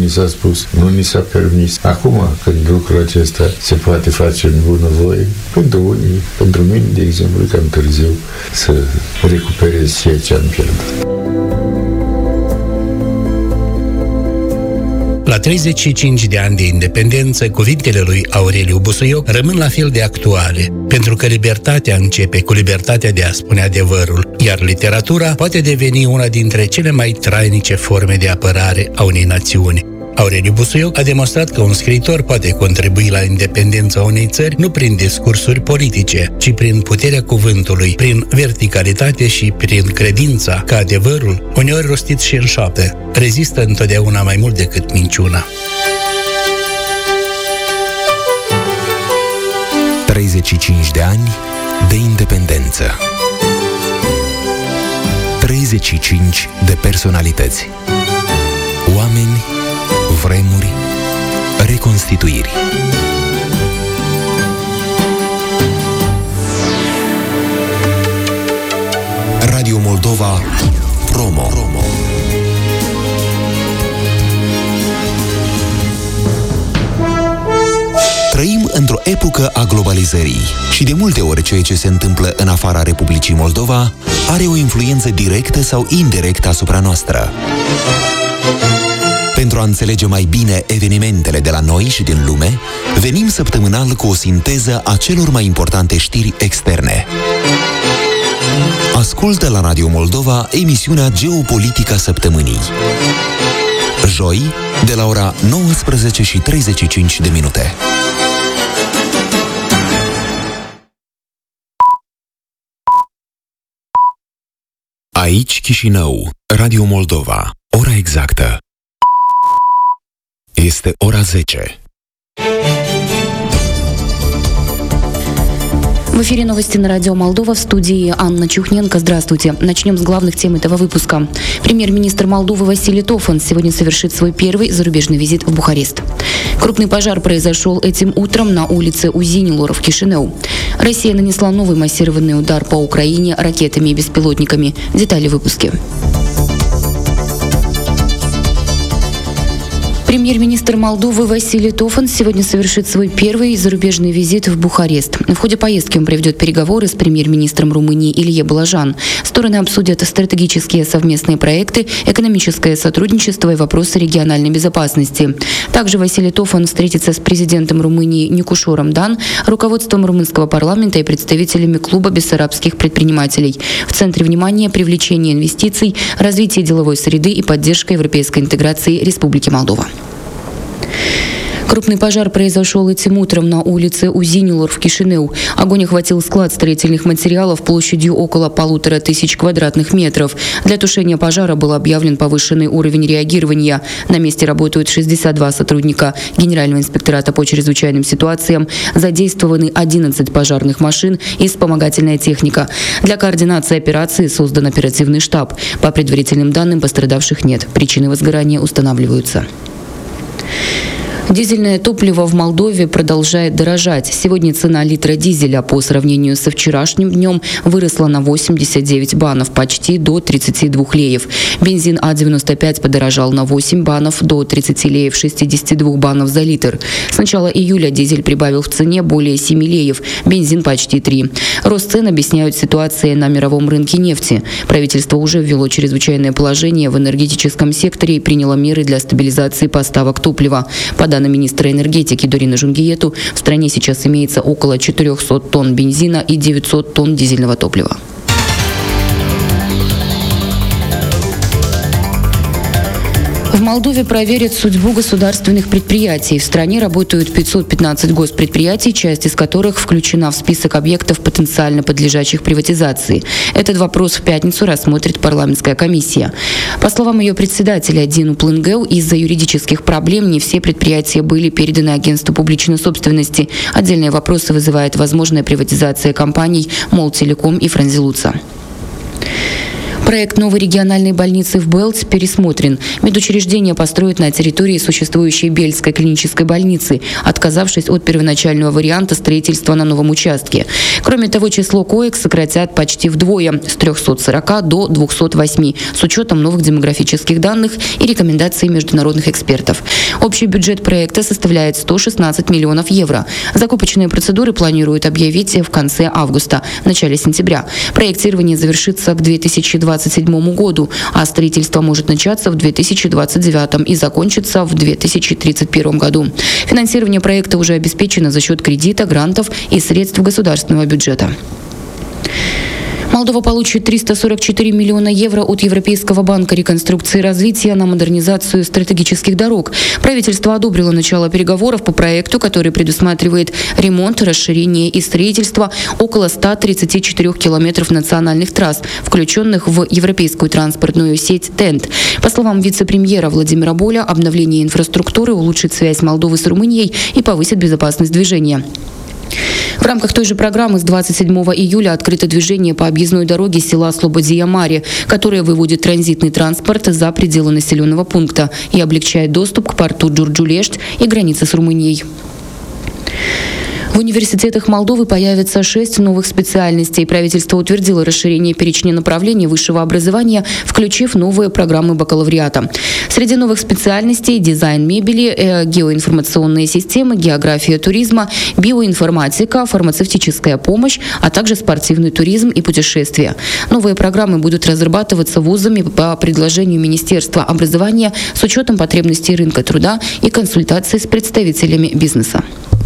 ni s-a spus, nu ni s-a permis. Acum, când lucrul acesta se poate face în bunăvoie, pentru unii, pentru mine, de exemplu, cam târziu să recuperez ceea ce am pierdut. La 35 de ani de independență, cuvintele lui Aureliu Busuioc rămân la fel de actuale, pentru că libertatea începe cu libertatea de a spune adevărul, iar literatura poate deveni una dintre cele mai trainice forme de apărare a unei națiuni. Aureliu Busuioc a demonstrat că un scriitor poate contribui la independența unei țări nu prin discursuri politice, ci prin puterea cuvântului, prin verticalitate și prin credința că adevărul, uneori rostit și în șoaptă, rezistă întotdeauna mai mult decât minciuna. 35 de ani de independență. 35 de personalități. Oameni, vremuri, reconstituiri. Radio Moldova Promo. Trăim într-o epocă a globalizării și de multe ori ceea ce se întâmplă în afara Republicii Moldova are o influență directă sau indirectă asupra noastră. Pentru a înțelege mai bine evenimentele de la noi și din lume, venim săptămânal cu o sinteză a celor mai importante știri externe. Ascultă la Radio Moldova emisiunea Geopolitica Săptămânii. Joi, de la ora 19:35. Aici Chișinău, Radio Moldova, ora exactă. Este ora 10. В эфире новости на радио Молдова, в студии Анна Чухненко. Здравствуйте. Начнем с главных тем этого выпуска. Премьер-министр Молдовы Василий Тофан сегодня совершит свой первый зарубежный визит в Бухарест. Крупный пожар произошел этим утром на улице Узинилор в Кишинеу. Россия нанесла новый массированный удар по Украине ракетами и беспилотниками. Детали в выпуске. Премьер-министр Молдовы Василий Тофан сегодня совершит свой первый зарубежный визит в Бухарест. В ходе поездки он проведет переговоры с премьер-министром Румынии Илье Балажан. Стороны обсудят стратегические совместные проекты, экономическое сотрудничество и вопросы региональной безопасности. Также Василий Тофан встретится с президентом Румынии Никушором Дан, руководством румынского парламента и представителями клуба бессарабских предпринимателей. В центре внимания привлечение инвестиций, развитие деловой среды и поддержка европейской интеграции Республики Молдова. Крупный пожар произошел этим утром на улице Узинилор в Кишинеу. Огонь охватил склад строительных материалов площадью около 1500 квадратных метров. Для тушения пожара был объявлен повышенный уровень реагирования. На месте работают 62 сотрудника Генерального инспектората по чрезвычайным ситуациям. Задействованы 11 пожарных машин и вспомогательная техника. Для координации операции создан оперативный штаб. По предварительным данным, пострадавших нет. Причины возгорания устанавливаются. Дизельное топливо в Молдове продолжает дорожать. Сегодня цена литра дизеля по сравнению со вчерашним днем выросла на 89 банов, почти до 32 леев. Бензин А95 подорожал на 8 банов, до 30 леев 62 банов за литр. С начала июля дизель прибавил в цене более 7 леев, бензин почти 3. Рост цен объясняют ситуацией на мировом рынке нефти. Правительство уже ввело чрезвычайное положение в энергетическом секторе и приняло меры для стабилизации поставок топлива. По данным министра энергетики Дорины Жунгиету, в стране сейчас имеется около 400 тонн бензина и 900 тонн дизельного топлива. В Молдове проверят судьбу государственных предприятий. В стране работают 515 госпредприятий, часть из которых включена в список объектов, потенциально подлежащих приватизации. Этот вопрос в пятницу рассмотрит парламентская комиссия. По словам ее председателя Дину Плынгеу, из-за юридических проблем не все предприятия были переданы агентству публичной собственности. Отдельные вопросы вызывает возможная приватизация компаний Молтелеком и Франзилуца. Проект новой региональной больницы в Белте пересмотрен. Медучреждение построят на территории существующей Бельтской клинической больницы, отказавшись от первоначального варианта строительства на новом участке. Кроме того, число коек сократят почти вдвое – с 340 до 208, с учетом новых демографических данных и рекомендаций международных экспертов. Общий бюджет проекта составляет 116 миллионов евро. Закупочные процедуры планируют объявить в конце августа, начале сентября. Проектирование завершится к 2027 году, а строительство может начаться в 2029 и закончиться в 2031 году. Финансирование проекта уже обеспечено за счет кредита, грантов и средств государственного бюджета. Молдова получит 344 миллиона евро от Европейского банка реконструкции и развития на модернизацию стратегических дорог. Правительство одобрило начало переговоров по проекту, который предусматривает ремонт, расширение и строительство около 134 километров национальных трасс, включенных в европейскую транспортную сеть ТЭНТ. По словам вице-премьера Владимира Боля, обновление инфраструктуры улучшит связь Молдовы с Румынией и повысит безопасность движения. В рамках той же программы с 27 июля открыто движение по объездной дороге села Слободия-Маре, которая выводит транзитный транспорт за пределы населенного пункта и облегчает доступ к порту Джурджулешт и границе с Румынией. В университетах Молдовы появится 6 новых специальностей. Правительство утвердило расширение перечня направлений высшего образования, включив новые программы бакалавриата. Среди новых специальностей – дизайн мебели, геоинформационные системы, география туризма, биоинформатика, фармацевтическая помощь, а также спортивный туризм и путешествия. Новые программы будут разрабатываться вузами по предложению Министерства образования с учетом потребностей рынка труда и консультаций с представителями бизнеса.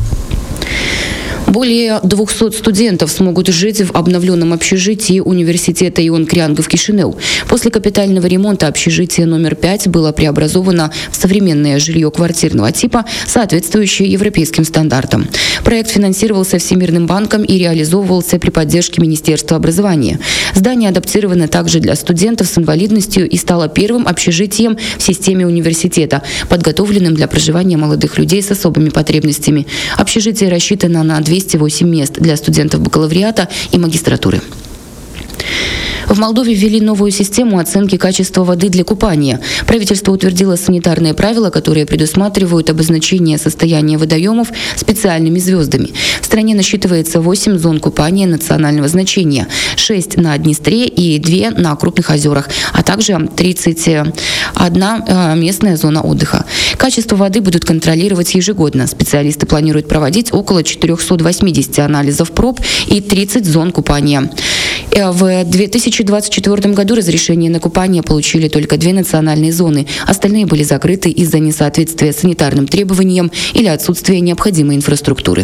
Более 200 студентов смогут жить в обновленном общежитии университета Ион Криангы в Кишинеу. После капитального ремонта общежитие номер 5 было преобразовано в современное жилье квартирного типа, соответствующее европейским стандартам. Проект финансировался Всемирным банком и реализовывался при поддержке Министерства образования. Здание адаптировано также для студентов с инвалидностью и стало первым общежитием в системе университета, подготовленным для проживания молодых людей с особыми потребностями. Общежитие рассчитано на 208 мест для студентов бакалавриата и магистратуры. В Молдове ввели новую систему оценки качества воды для купания. Правительство утвердило санитарные правила, которые предусматривают обозначение состояния водоемов специальными звездами. В стране насчитывается 8 зон купания национального значения, 6 на Днестре и 2 на крупных озерах, а также 31 местная зона отдыха. Качество воды будут контролировать ежегодно. Специалисты планируют проводить около 480 анализов проб и 30 зон купания. В 2024 году разрешение на купание получили только 2 национальные зоны. Остальные были закрыты из-за несоответствия санитарным требованиям или отсутствия необходимой инфраструктуры.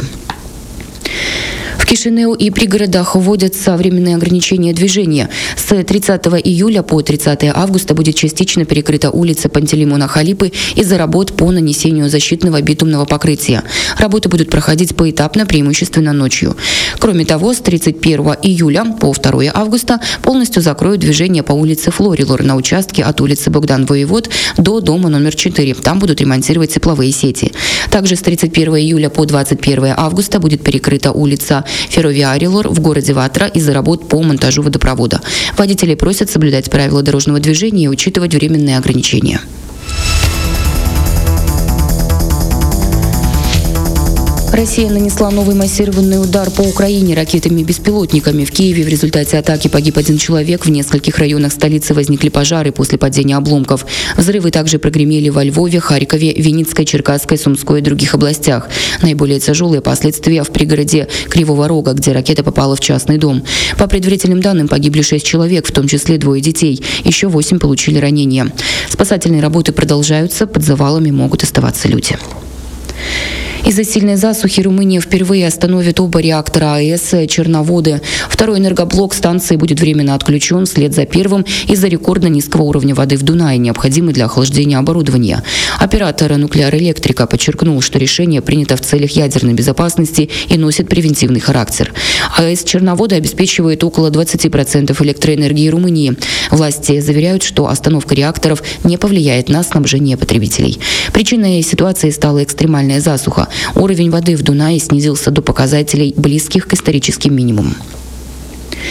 В Кишинеу и пригородах вводятся временные ограничения движения. С 30 июля по 30 августа будет частично перекрыта улица Пантелеймона Халипы из-за работ по нанесению защитного битумного покрытия. Работы будут проходить поэтапно, преимущественно ночью. Кроме того, с 31 июля по 2 августа полностью закроют движение по улице Флорилор на участке от улицы Богдан-Воевод до дома номер 4. Там будут ремонтировать тепловые сети. Также с 31 июля по 21 августа будет перекрыта улица Ферровиарилор в городе Ватра из-за работ по монтажу водопровода. Водителей просят соблюдать правила дорожного движения и учитывать временные ограничения. Россия нанесла новый массированный удар по Украине ракетами-беспилотниками. В Киеве в результате атаки погиб 1 человек. В нескольких районах столицы возникли пожары после падения обломков. Взрывы также прогремели во Львове, Харькове, Винницкой, Черкасской, Сумской и других областях. Наиболее тяжелые последствия в пригороде Кривого Рога, где ракета попала в частный дом. По предварительным данным, погибли 6 человек, в том числе 2 детей. Еще 8 получили ранения. Спасательные работы продолжаются. Под завалами могут оставаться люди. Из-за сильной засухи Румыния впервые остановит оба реактора АЭС «Черноводы». Второй энергоблок станции будет временно отключен вслед за первым из-за рекордно низкого уровня воды в Дунае, необходимый для охлаждения оборудования. Оператор «Нуклеарэлектрика» подчеркнул, что решение принято в целях ядерной безопасности и носит превентивный характер. АЭС «Черноводы» обеспечивает около 20% электроэнергии Румынии. Власти заверяют, что остановка реакторов не повлияет на снабжение потребителей. Причиной ситуации стала экстремальная засуха. Уровень воды в Дунае снизился до показателей, близких к историческим минимумам.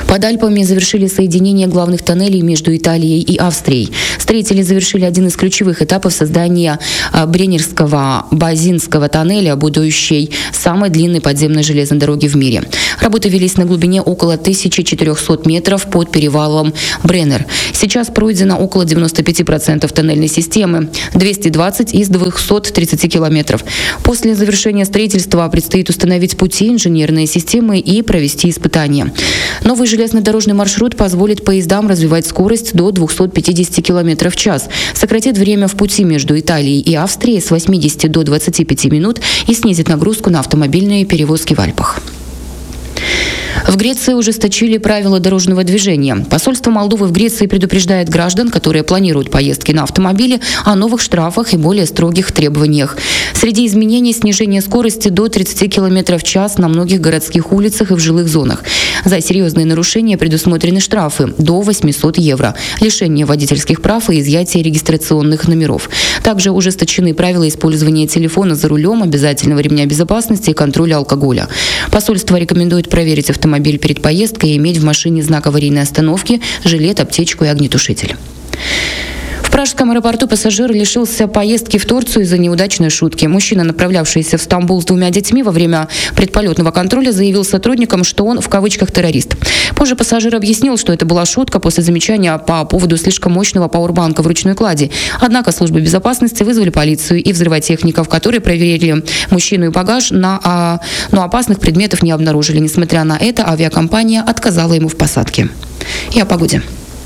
Под Альпами завершили соединение главных тоннелей между Италией и Австрией. Строители завершили один из ключевых этапов создания Бреннерского Базинского тоннеля, будущей самой длинной подземной железной дороги в мире. Работы велись на глубине около 1400 метров под перевалом Бреннер. Сейчас пройдено около 95% тоннельной системы, 220 из 230 километров. После завершения строительства предстоит установить пути, инженерные системы и провести испытания. Новый железнодорожный маршрут позволит поездам развивать скорость до 250 км в час, сократит время в пути между Италией и Австрией с 80 до 25 минут и снизит нагрузку на автомобильные перевозки в Альпах. В Греции ужесточили правила дорожного движения. Посольство Молдовы в Греции предупреждает граждан, которые планируют поездки на автомобиле, о новых штрафах и более строгих требованиях. Среди изменений снижение скорости до 30 км в час на многих городских улицах и в жилых зонах. За серьезные нарушения предусмотрены штрафы до 800 евро, лишение водительских прав и изъятие регистрационных номеров. Также ужесточены правила использования телефона за рулем, обязательного ремня безопасности и контроля алкоголя. Посольство рекомендует проверить автомобиль перед поездкой и иметь в машине знак аварийной остановки, жилет, аптечку и огнетушитель. В пражском аэропорту пассажир лишился поездки в Турцию из-за неудачной шутки. Мужчина, направлявшийся в Стамбул с 2 детьми, во время предполетного контроля заявил сотрудникам, что он в кавычках террорист. Позже пассажир объяснил, что это была шутка после замечания по поводу слишком мощного пауэрбанка в ручной клади. Однако службы безопасности вызвали полицию и взрывотехников, которые проверили мужчину и багаж, но опасных предметов не обнаружили. Несмотря на это, авиакомпания отказала ему в посадке. И о погоде.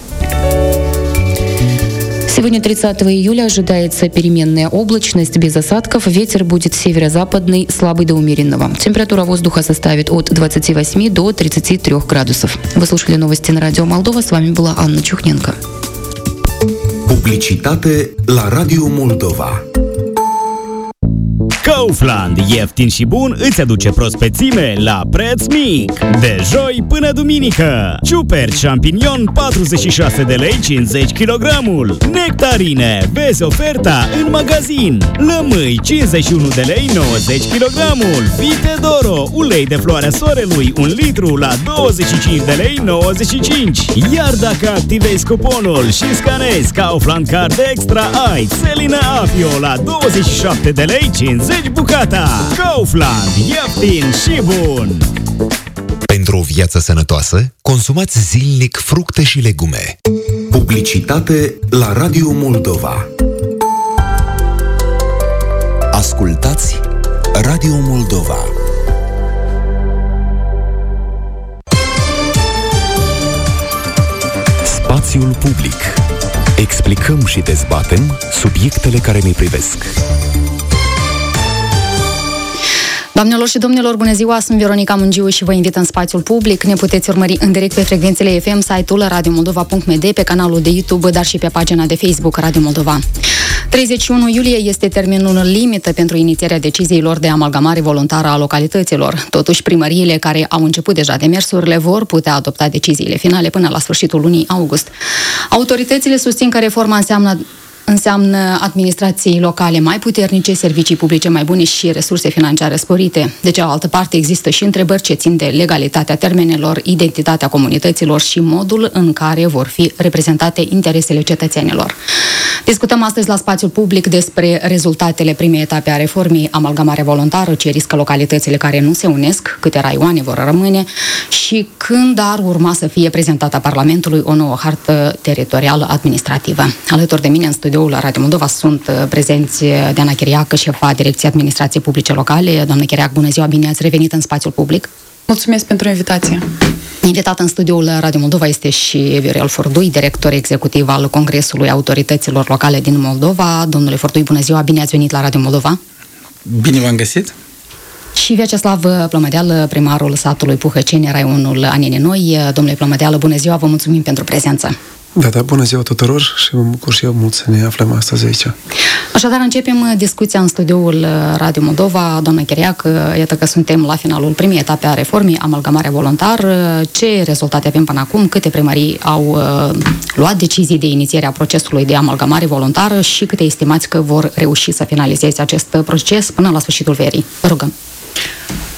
Сегодня, 30 июля, ожидается переменная облачность без осадков. Ветер будет северо-западный, слабый до умеренного. Температура воздуха составит от 28 до 33 градусов. Вы слушали новости на радио Молдова. С вами была Анна Чухненко. Publicitate la Radio Moldova. Kaufland, ieftin și bun, îți aduce prospețime la preț mic. De joi până duminică. Ciuperci champignon 46 de lei 50 kg. Nectarine, vezi oferta în magazin. Lămâi 51 de lei 90 kg. Vite Doro, ulei de floarea sorelui 1 litru la 25 de lei 95. Iar dacă activezi cuponul și scanezi Kaufland Card Extra, ai țelină Afio la 27 de lei 50 bucata. Kaufland, ieftin și bun! Pentru o viață sănătoasă, consumați zilnic fructe și legume. Publicitate la Radio Moldova. Ascultați Radio Moldova. Spațiul public. Explicăm și dezbatem subiectele care ne privesc. Doamnelor și domnilor, bună ziua! Sunt Veronica Mungiu și vă invit în spațiul public. Ne puteți urmări în direct pe frecvențele FM, site-ul radiomoldova.md, pe canalul de YouTube, dar și pe pagina de Facebook Radio Moldova. 31 iulie este termenul limită pentru inițierea deciziilor de amalgamare voluntară a localităților. Totuși, primăriile care au început deja demersurile vor putea adopta deciziile finale până la sfârșitul lunii august. Autoritățile susțin că reforma înseamnă administrații locale mai puternice, servicii publice mai bune și resurse financiare sporite. De cealaltă parte, există și întrebări ce țin de legalitatea termenelor, identitatea comunităților și modul în care vor fi reprezentate interesele cetățenilor. Discutăm astăzi la spațiul public despre rezultatele primei etape a reformei, amalgamarea voluntară, ce riscă localitățile care nu se unesc, câte raioane vor rămâne și când ar urma să fie prezentată Parlamentului o nouă hartă teritorială administrativă. Alături de mine în studioul la Radio Moldova sunt prezenți Diana Chiriac, șefa Direcției Administrației Publice Locale. Doamnă Chiriac, bună ziua, bine ați revenit în spațiul public. Mulțumesc pentru invitație. Invitat în studioul Radio Moldova este și Viorel Fordui, director executiv al Congresului Autorităților Locale din Moldova. Domnule Fordui, bună ziua, bine ați venit la Radio Moldova. Bine v-am găsit. Și Vyacheslav Plămădeală, primarul satului Puhăceni, raionul Anene Noi. Domnule Plămădeală, bună ziua, vă mulțumim pentru prezență. Da, bună ziua tuturor și mă bucur și eu mult să ne aflăm astăzi aici. Așadar, începem discuția în studioul Radio Moldova. Doamna Chiriac, iată că suntem la finalul primei etape a reformei, amalgamarea voluntară. Ce rezultate avem până acum? Câte primării au luat decizii de inițiere a procesului de amalgamare voluntară și câte estimați că vor reuși să finalizeze acest proces până la sfârșitul verii? Vă rugăm.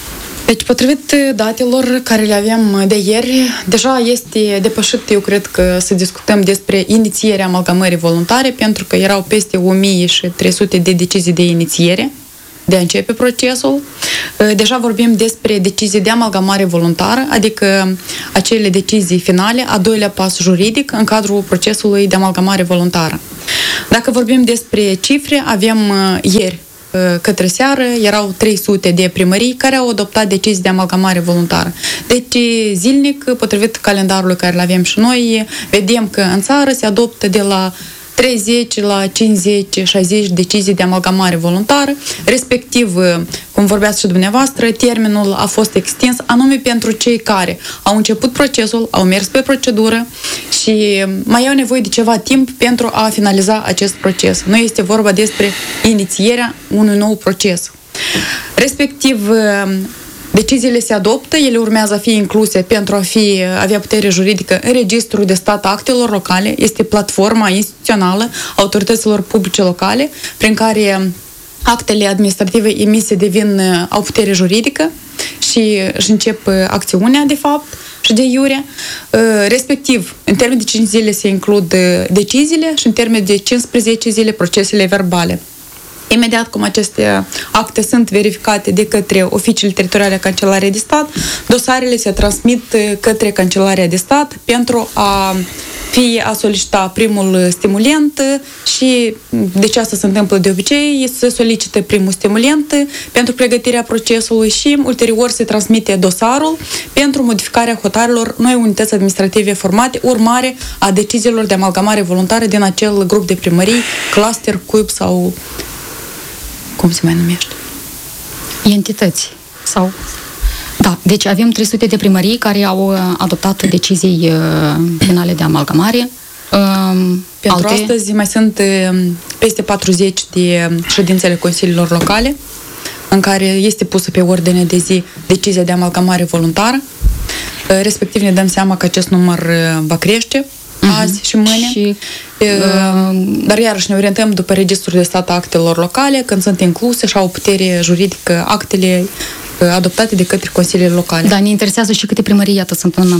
Deci, potrivit datelor care le avem de ieri, deja este depășit, eu cred că să discutăm despre inițierea amalgamării voluntare, pentru că erau peste 1300 de decizii de inițiere de a începe procesul. Deja vorbim despre decizii de amalgamare voluntară, adică acele decizii finale, a doilea pas juridic în cadrul procesului de amalgamare voluntară. Dacă vorbim despre cifre, avem ieri către seară, erau 300 de primării care au adoptat decizii de amalgamare voluntară. Deci, zilnic, potrivit calendarului care îl avem și noi, vedem că în țară se adoptă de la 30 la 50, 60 decizii de amalgamare voluntară, respectiv, cum vorbeați și dumneavoastră, termenul a fost extins anume pentru cei care au început procesul, au mers pe procedură și mai au nevoie de ceva timp pentru a finaliza acest proces. Nu este vorba despre inițierea unui nou proces. Respectiv, deciziile se adoptă, ele urmează a fi incluse pentru a avea putere juridică în Registrul de Stat a Actelor Locale. Este platforma instituțională a autorităților publice locale prin care actele administrative emise au putere juridică și își încep acțiunea, de fapt, și de iure. Respectiv, în termen de 5 zile se includ deciziile și în termen de 15 zile procesele verbale. Imediat cum aceste acte sunt verificate de către oficiile teritoriale a Cancelariei de Stat, dosarele se transmit către Cancelarea de Stat pentru a solicita primul stimulent și de ce asta se întâmplă de obicei, se solicită primul stimulent pentru pregătirea procesului și ulterior se transmite dosarul pentru modificarea hotărârilor noi unități administrative formate, urmare a deciziilor de amalgamare voluntară din acel grup de primării, cluster, cub sau cum se mai numește? Entități sau... Da, deci avem 300 de primării care au adoptat decizii finale de amalgamare. Pentru astăzi mai sunt peste 40 de ședințele consiliilor locale în care este pusă pe ordine de zi decizia de amalgamare voluntară. Respectiv ne dăm seama că acest număr va crește azi și mâine. Dar iarăși ne orientăm după Registrul de Stat a Actelor Locale, când sunt incluse și au putere juridică actele adoptate de către consiliile locale. Da, ne interesează și câte primării, iată, sunt în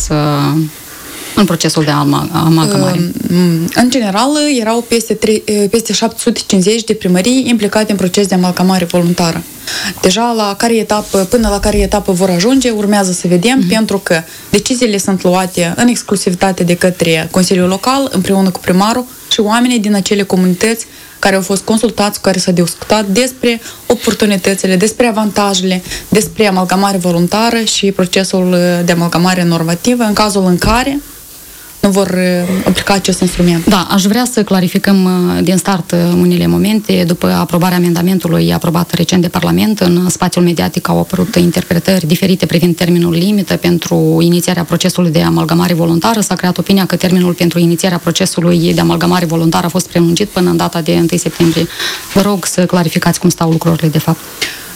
procesul de amalgamare. În general, erau peste 750 de primării implicate în proces de amalgamare voluntară. Deja până la care etapă vor ajunge, urmează să vedem, pentru că deciziile sunt luate în exclusivitate de către Consiliul Local, împreună cu primarul și oamenii din acele comunități care au fost consultați, cu care s-a discutat despre oportunitățile, despre avantajele, despre amalgamare voluntară și procesul de amalgamare normativă, în cazul în care nu vor aplica acest instrument. Da, aș vrea să clarificăm din start unele momente. După aprobarea amendamentului aprobat recent de Parlament, în spațiul mediatic au apărut interpretări diferite privind termenul limită pentru inițierea procesului de amalgamare voluntară. S-a creat opinia că termenul pentru inițierea procesului de amalgamare voluntară a fost prelungit până în data de 1 septembrie. Vă rog să clarificați cum stau lucrurile de fapt.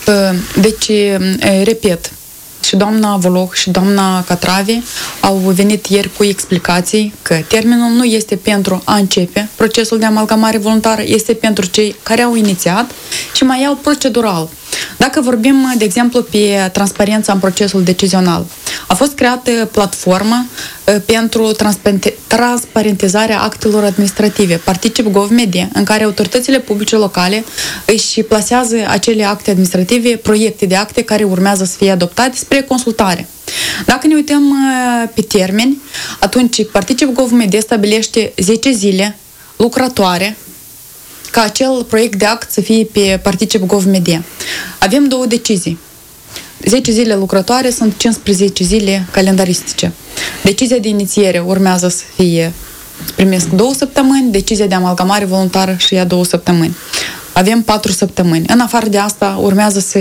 Deci, repet, și doamna Voloh și doamna Catrave au venit ieri cu explicații că termenul nu este pentru a începe procesul de amalgamare voluntară, este pentru cei care au inițiat și mai au procedural. Dacă vorbim, de exemplu, pe transparența în procesul decizional, a fost creată platformă pentru transparentizarea actelor administrative, Particip Gov.md, în care autoritățile publice locale își plasează acele acte administrative, proiecte de acte care urmează să fie adoptate spre consultare. Dacă ne uităm pe termeni, atunci Particip Gov.md stabilește 10 zile lucrătoare ca acel proiect de act să fie pe Particip Gov.md. Avem două decizii. 10 zile lucrătoare sunt 15 zile calendaristice. Decizia de inițiere urmează să primesc 2 săptămâni, decizia de amalgamare voluntară și ea 2 săptămâni. Avem 4 săptămâni. În afară de asta urmează să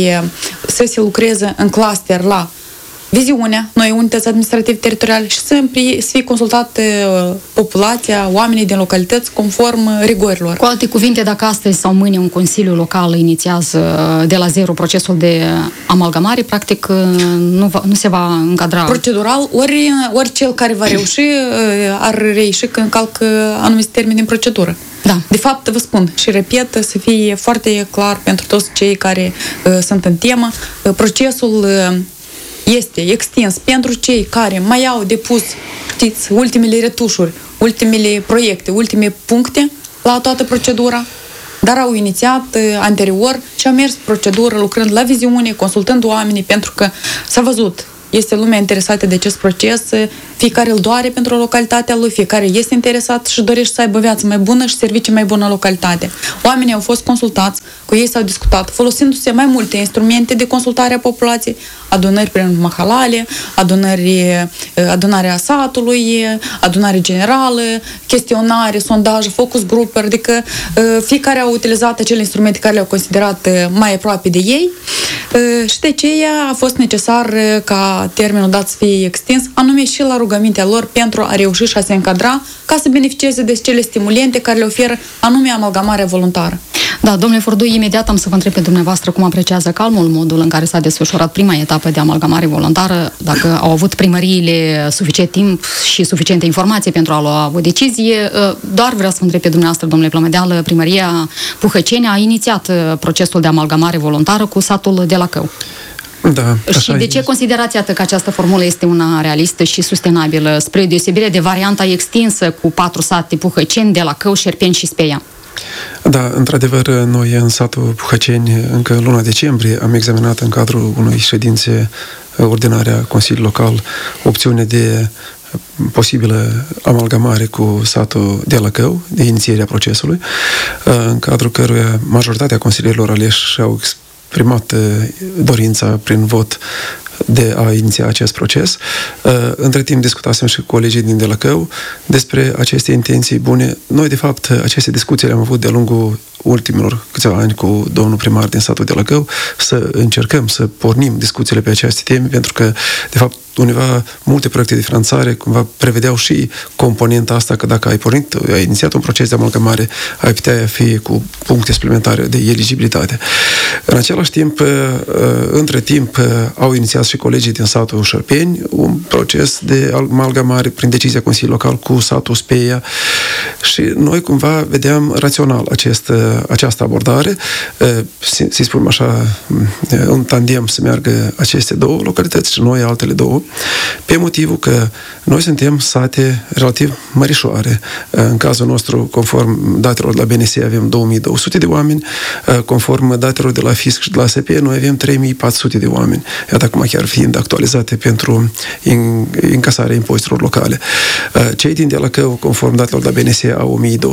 se lucreze în cluster la viziunea, noi unități administrative teritoriale și să fie consultată populația, oamenii din localități conform rigorilor. Cu alte cuvinte, dacă astăzi sau mâine un consiliu local inițiază de la zero procesul de amalgamare, practic nu se va încadra. Procedural, ori cel care va reuși ar reieși că încalcă anumite termeni din procedură. Da, de fapt vă spun și repet, să fie foarte clar pentru toți cei care sunt în temă, procesul este extins pentru cei care mai au depus, știți, ultimele retușuri, ultimele proiecte, ultimele puncte la toată procedura, dar au inițiat anterior și au mers procedură lucrând la viziune, consultând oamenii, pentru că s-a văzut, este lumea interesată de acest proces, fiecare îl doare pentru localitatea lui, fiecare este interesat și dorește să aibă viață mai bună și servicii mai bună în localitate. Oamenii au fost consultați, cu ei s-au discutat, folosindu-se mai multe instrumente de consultare a populației, adunări prin mahalale, adunarea satului, adunare generală, chestionare, sondaje, focus group, adică fiecare a utilizat acele instrumente care le-au considerat mai aproape de ei și de aceea a fost necesar ca termenul dat să fie extins, anume și la rugămintea lor pentru a reuși și a se încadra ca să beneficieze de cele stimulente care le oferă anume amalgamarea voluntară. Da, domnule Furdui, imediat am să vă întreb pe dumneavoastră cum apreciază Calmul modul în care s-a desfășurat prima etapă de amalgamare voluntară, dacă au avut primăriile suficient timp și suficiente informații pentru a lua o decizie. Doar vreau să vă întreb pe dumneavoastră, domnule Plomedeală, primăria Puhăceni a inițiat procesul de amalgamare voluntară cu satul de la Cău. Da, și de ce considerați că această formulă este una realistă și sustenabilă, spre deosebire de varianta extinsă cu 4 sate Puhăceni de la Cău, Șerpeni și Speia? Da, într-adevăr, noi în satul Puhăceni, încă în luna decembrie, am examinat în cadrul unei ședințe ordinare a Consiliului Local opțiune de posibilă amalgamare cu satul de la Cău, de inițierea procesului, în cadrul căruia majoritatea consilierilor aleși și-au exprimat dorința prin vot de a iniția acest proces. Între timp discutasem și cu colegii din de la Cău despre aceste intenții bune. Noi, de fapt, aceste discuții le-am avut de-a lungul ultimilor câțiva ani cu domnul primar din satul de la Cău, să încercăm să pornim discuțiile pe aceste teme, pentru că, de fapt, undeva multe proiecte de finanțare cumva prevedeau și componenta asta, că dacă ai inițiat un proces de amalgamare, ai putea fi cu puncte suplimentare de eligibilitate. În același timp, între timp, au inițiat și colegii din satul Șerpeni un proces de amalgamare prin decizia Consiliului Local cu satul Speia și noi cumva vedeam rațional această abordare, să spunem așa, un tandem să meargă aceste două localități și noi altele două, pe motivul că noi suntem sate relativ mărișoare. În cazul nostru, conform datelor de la BNS, avem 2200 de oameni, conform datelor de la Fisc și de la ASP, noi avem 3400 de oameni. Iată acum chiar fiind actualizate pentru încasarea impozitelor locale. Cei din de la Cău, conform datelor de la BNS, au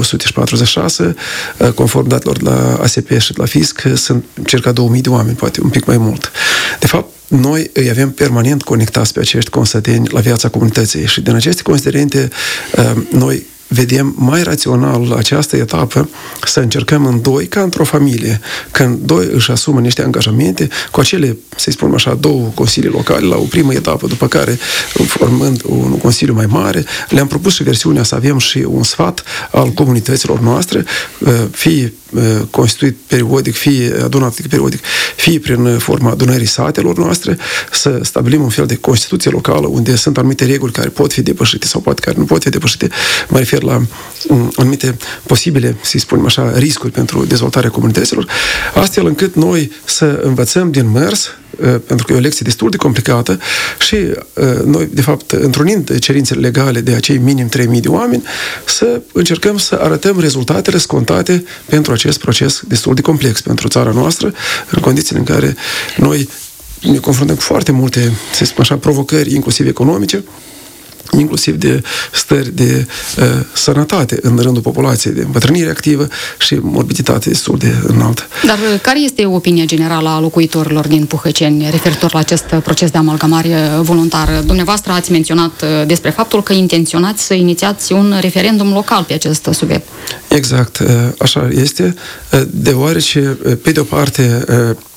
1246, conform datelor de la ASP și de la Fisc, sunt circa 2000 de oameni, poate un pic mai mult. De fapt, noi îi avem permanent conectați pe acești consăteni la viața comunității și din aceste considerente noi vedem mai rațional această etapă să încercăm în doi, ca într-o familie, când doi își asumă niște angajamente cu acele, să spunem așa, două consilii locale la o primă etapă, după care, formând un consiliu mai mare, le-am propus și versiunea să avem și un sfat al comunităților noastre, fie constituit periodic, fie adunat periodic, fie prin forma adunării satelor noastre, să stabilim un fel de constituție locală unde sunt anumite reguli care pot fi depășite sau poate care nu pot fi depășite. Mă refer la anumite posibile, să spunem așa, riscuri pentru dezvoltarea comunităților, astfel încât noi să învățăm din mers, pentru că e o lecție destul de complicată și noi, de fapt, întrunind cerințele legale de acei minim 3000 de oameni, să încercăm să arătăm rezultatele scontate pentru acest proces destul de complex pentru țara noastră, în condițiile în care noi ne confruntăm cu foarte multe, să spun așa, provocări, inclusiv economice, inclusiv de stări de sănătate în rândul populației, de îmbătrânire activă și morbiditate destul de înaltă. Dar care este opinia generală a locuitorilor din Puhăceni referitor la acest proces de amalgamare voluntară? Dumneavoastră ați menționat despre faptul că intenționați să inițiați un referendum local pe acest subiect. Exact, așa este, deoarece, pe de o parte,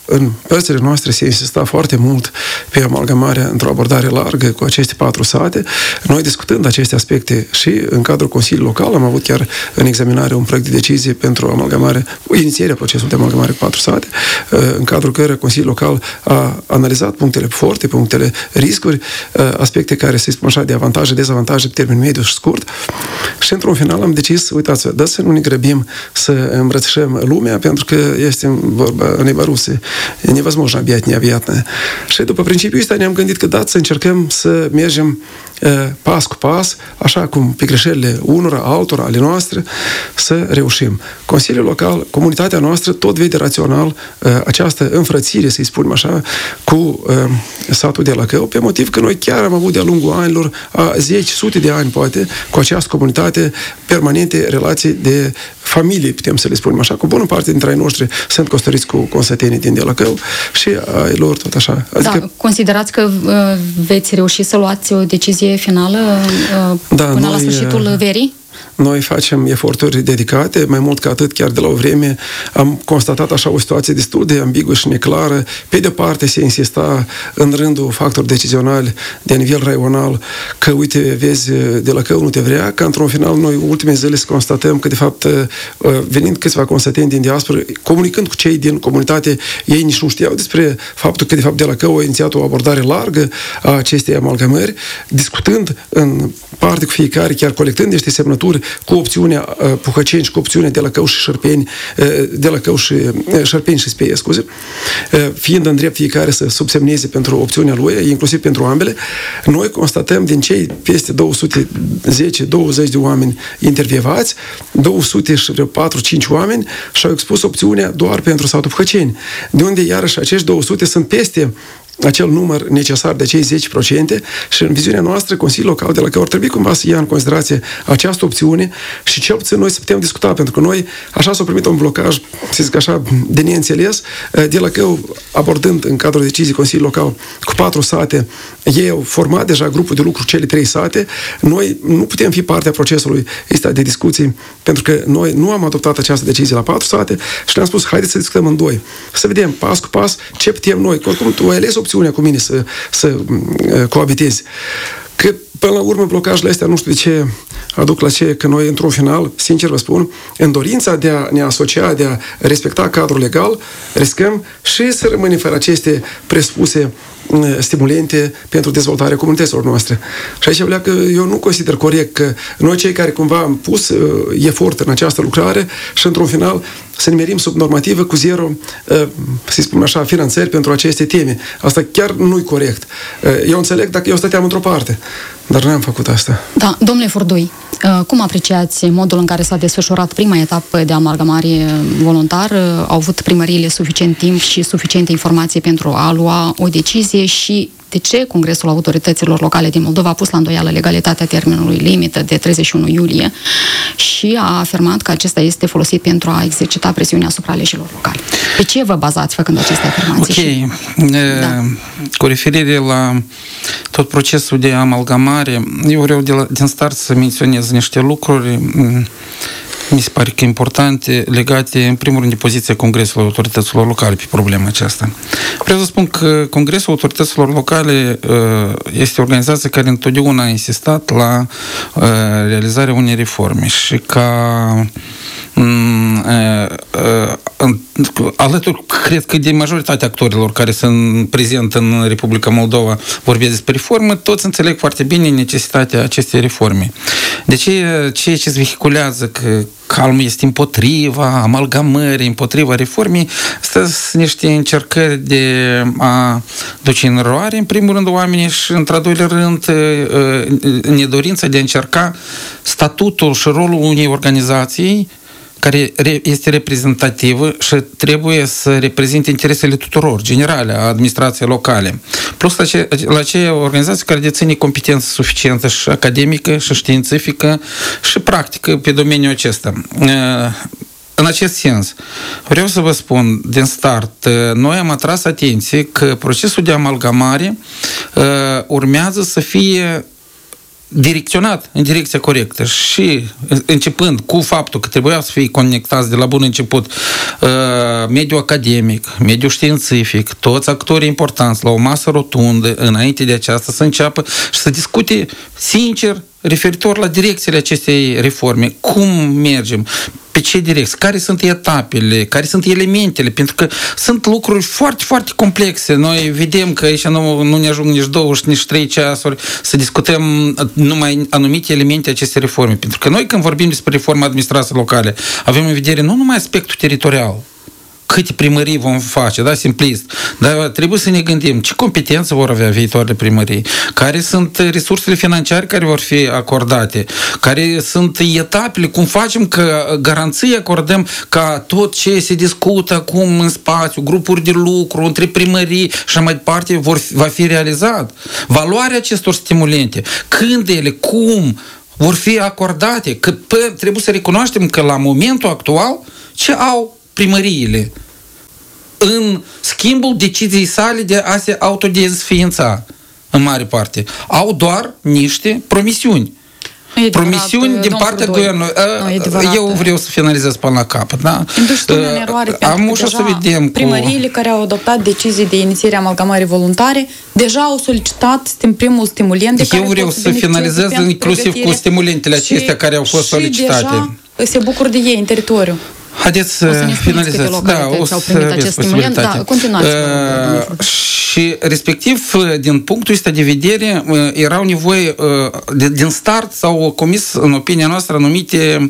în părțile noastre se insista foarte mult pe amalgamarea într-o abordare largă cu aceste 4 sate. Noi, discutând aceste aspecte și în cadrul Consiliului Local, am avut chiar în examinare un proiect de decizie pentru amalgamare, inițierea procesului de amalgamare cu 4 sate, în cadrul căruia Consiliul Local a analizat punctele forte, punctele riscuri, aspecte care, să spun așa, de avantaje, dezavantaje pe termen mediu și scurt. Și într-un final am decis, uitați, dați să nu ne grăbim să îmbrățișăm lumea, pentru că este vorba în limba rusă, невозможно объять необъятное. Și după principiul ăsta ne-am gândit că dați să încercăm să mergem pas cu pas, așa cum pe greșelile unora, altora, ale noastre, să reușim. Consiliul Local, comunitatea noastră, tot vede rațional această înfrățire, să-i spunem așa, cu satul de Lăcău, pe motiv că noi chiar am avut de-a lungul anilor, a 10, sute de ani, poate, cu această comunitate, permanente relații de familie, putem să le spunem așa, cu bună parte dintre ai noștri sunt căsătoriți cu consătenii din Delăcău și ai lor tot așa. Adică... Da, considerați că veți reuși să luați o decizie finală până la sfârșitul verii? Noi facem eforturi dedicate, mai mult ca atât, chiar de la o vreme am constatat așa o situație destul de ambiguă și neclară. Pe de parte se insista în rândul factori decizionali de nivel raional că, uite, vezi, de la Cău nu te vrea, că într-un final noi ultime zile să constatăm că, de fapt, venind câțiva consăteni din diasporă, comunicând cu cei din comunitate, ei nici nu știau despre faptul că, de fapt, de la Cău a inițiat o abordare largă a acestei amalgamări, discutând în parte cu fiecare, chiar colectând niște semnături cu opțiunea Puhăceni și cu opțiunea de la Cău și Șerpeni, de la Cău și Șerpeni și Speie, scuze, fiind în drept fiecare să subsemneze pentru opțiunea lui, inclusiv pentru ambele. Noi constatăm din cei peste 210-20 de oameni intervievați, 204-5 oameni și-au expus opțiunea doar pentru satul Puhăceni, de unde iarăși acești 200 sunt peste acel număr necesar de cei 10% și în viziunea noastră, Consiliul Local de la Cău ar trebui cumva să ia în considerație această opțiune și cel puțin noi să putem discuta, pentru că noi așa s-a primit un blocaj, să zic așa, de neînțeles, de la Cău, abordând în cadrul deciziei Consiliului Local cu 4 sate, ei au format deja grupul de lucru cele 3 sate, noi nu putem fi partea procesului ăsta de discuții, pentru că noi nu am adoptat această decizie la 4 sate și le-am spus, haideți să discutăm în 2, să vedem pas cu pas ce putem noi, oricum tu ai ales opțiunea cu mine să coabitezi. Că, până la urmă, blocajele astea, nu știu de ce aduc la ce, că noi, într-un final, sincer vă spun, în dorința de a ne asocia, de a respecta cadrul legal, riscăm și să rămânem fără aceste presupuse stimulente pentru dezvoltarea comunităților noastre. Și aici că eu nu consider corect că noi, cei care cumva am pus efort în această lucrare și, într-un final, să ne merim sub normativă cu 0, să spun așa, finanțări pentru aceste teme. Asta chiar nu-i corect. Eu înțeleg dacă eu stăteam într-o parte, dar n-am făcut asta. Da, domnule Furdui, cum apreciați modul în care s-a desfășurat prima etapă de amalgamare voluntar? Au avut primăriile suficient timp și suficiente informații pentru a lua o decizie și de ce Congresul Autorităților Locale din Moldova a pus la îndoială legalitatea termenului limită de 31 iulie și a afirmat că acesta este folosit pentru a exercita presiunea asupra legilor locale? Pe ce vă bazați făcând aceste afirmații? Ok. Cu referire la tot procesul de amalgamare, eu vreau din start să menționez niște lucruri mi se pare că importante, legate, în primul rând, de poziția Congresului Autorităților Locale pe problema aceasta. Vreau să spun că Congresul Autorităților Locale este o organizație care întotdeauna a insistat la realizarea unei reforme și ca alături, cred că de majoritatea actorilor care sunt prezent în Republica Moldova vorbesc despre reformă, toți înțeleg foarte bine necesitatea acestei reforme. De ce ceea ce se vehiculează că calmul este împotriva amalgamării, împotriva reformei, sunt niște încercări de a duce în eroare, în primul rând, oamenii și, într-al doilea rând, nedorința de a încerca statutul și rolul unei organizații care este reprezentativă și trebuie să reprezinte interesele tuturor, generale, a administrației locale. Plus la acea organizație care deține competență suficientă și academică, și științifică, și practică pe domeniul acesta. În acest sens, vreau să vă spun din start, noi am atras atenție că procesul de amalgamare urmează să fie direcționat în direcția corectă și începând cu faptul că trebuia să fie conectați de la bun început mediul academic, mediul științific, toți actorii importanți la o masă rotundă înainte de aceasta să înceapă și să discute sincer referitor la direcțiile acestei reforme, cum mergem, pe ce direcție, care sunt etapele, care sunt elementele, pentru că sunt lucruri foarte, foarte complexe. Noi vedem că aici nu ne ajung nici 2, nici 3 ceasuri să discutăm numai anumite elemente acestei reforme. Pentru că noi când vorbim despre reforma administrației locale, avem în vedere nu numai aspectul teritorial, câte primării vom face, da, simplist. Dar trebuie să ne gândim ce competențe vor avea viitoarele primării, care sunt resursele financiare care vor fi acordate, care sunt etapele, cum facem că garanții acordăm ca tot ce se discută acum în spațiu, grupuri de lucru, între primării și mai departe, va fi realizat. Valoarea acestor stimulente, când ele, cum vor fi acordate, că trebuie să recunoaștem că la momentul actual ce au primăriile în schimbul deciziei sale de a se autodezființa în mare parte. Au doar niște promisiuni. Promisiuni din partea guvernului. Eu vreau să finalizez până la capăt. Da? În eroare, am ușor să vedem primăriile care au adoptat decizii de inițiere a amalgamării voluntare deja au solicitat primul stimulent de care eu vreau să finalizez inclusiv cu stimulentele acestea care au fost solicitate. Deja se bucură de ei în teritoriu. Haideți să finalizați. Da, o să aveți posibilitate. Și respectiv, din punctul ăsta de vedere, erau nevoie din start s-au comis, în opinia noastră, anumite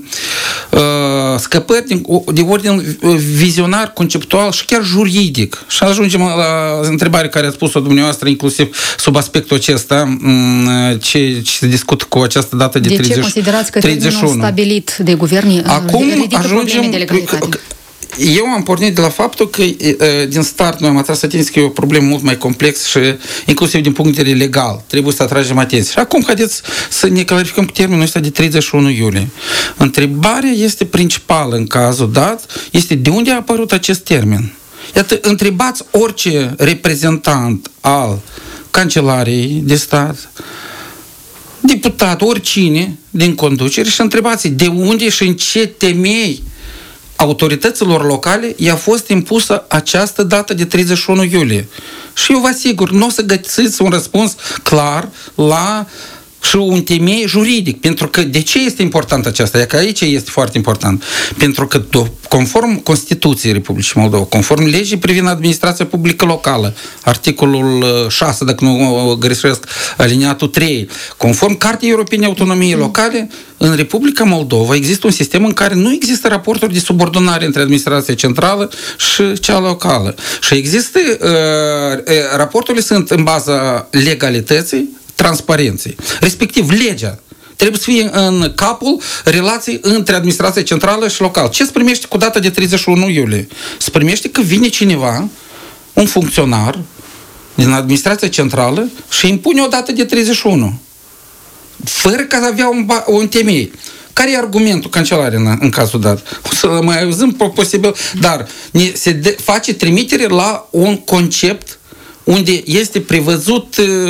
scăpări de ordin vizionar, conceptual și chiar juridic. Și ajungem la întrebarea care a spus-o dumneavoastră, inclusiv sub aspectul acesta, ce se discută cu această dată de 31. De ce considerați că termenul stabilit de guvern ridică probleme de legalitate? Eu am pornit de la faptul că din start noi am atras atenție că e o problemă mult mai complexă și inclusiv din punct de vedere legal trebuie să atragem atenție. Și acum haideți să ne clarificăm cu termenul ăsta de 31 iulie. Întrebarea este principală în cazul dat, este de unde a apărut acest termen. Iată, întrebați orice reprezentant al Cancelariei de stat, deputat, oricine din conducere și întrebați de unde și în ce temei autorităților locale i-a fost impusă această dată de 31 iulie. Și eu vă asigur, nu o să găsiți un răspuns clar la și un temei juridic. Pentru că de ce este important aceasta? Că aici este foarte important. Pentru că conform Constituției Republicii Moldova, conform legii privind administrația publică locală, articolul 6, dacă nu greșesc, aliniatul 3, conform Cartei Europene Autonomiei Locale, în Republica Moldova există un sistem în care nu există raporturi de subordonare între administrația centrală și cea locală. Și există, raporturile sunt în baza legalității, transparenței. Respectiv, legea trebuie să fie în capul relației între administrația centrală și locală. Ce se primește cu data de 31 iulie? Se primește că vine cineva, un funcționar din administrația centrală și impune o dată de 31. Fără ca să avea un temei. Care e argumentul Cancelariei în cazul dat? O să mai auzim posibil, dar se face trimitere la un concept unde este prevăzut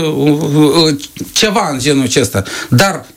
ceva în genul acesta. Dar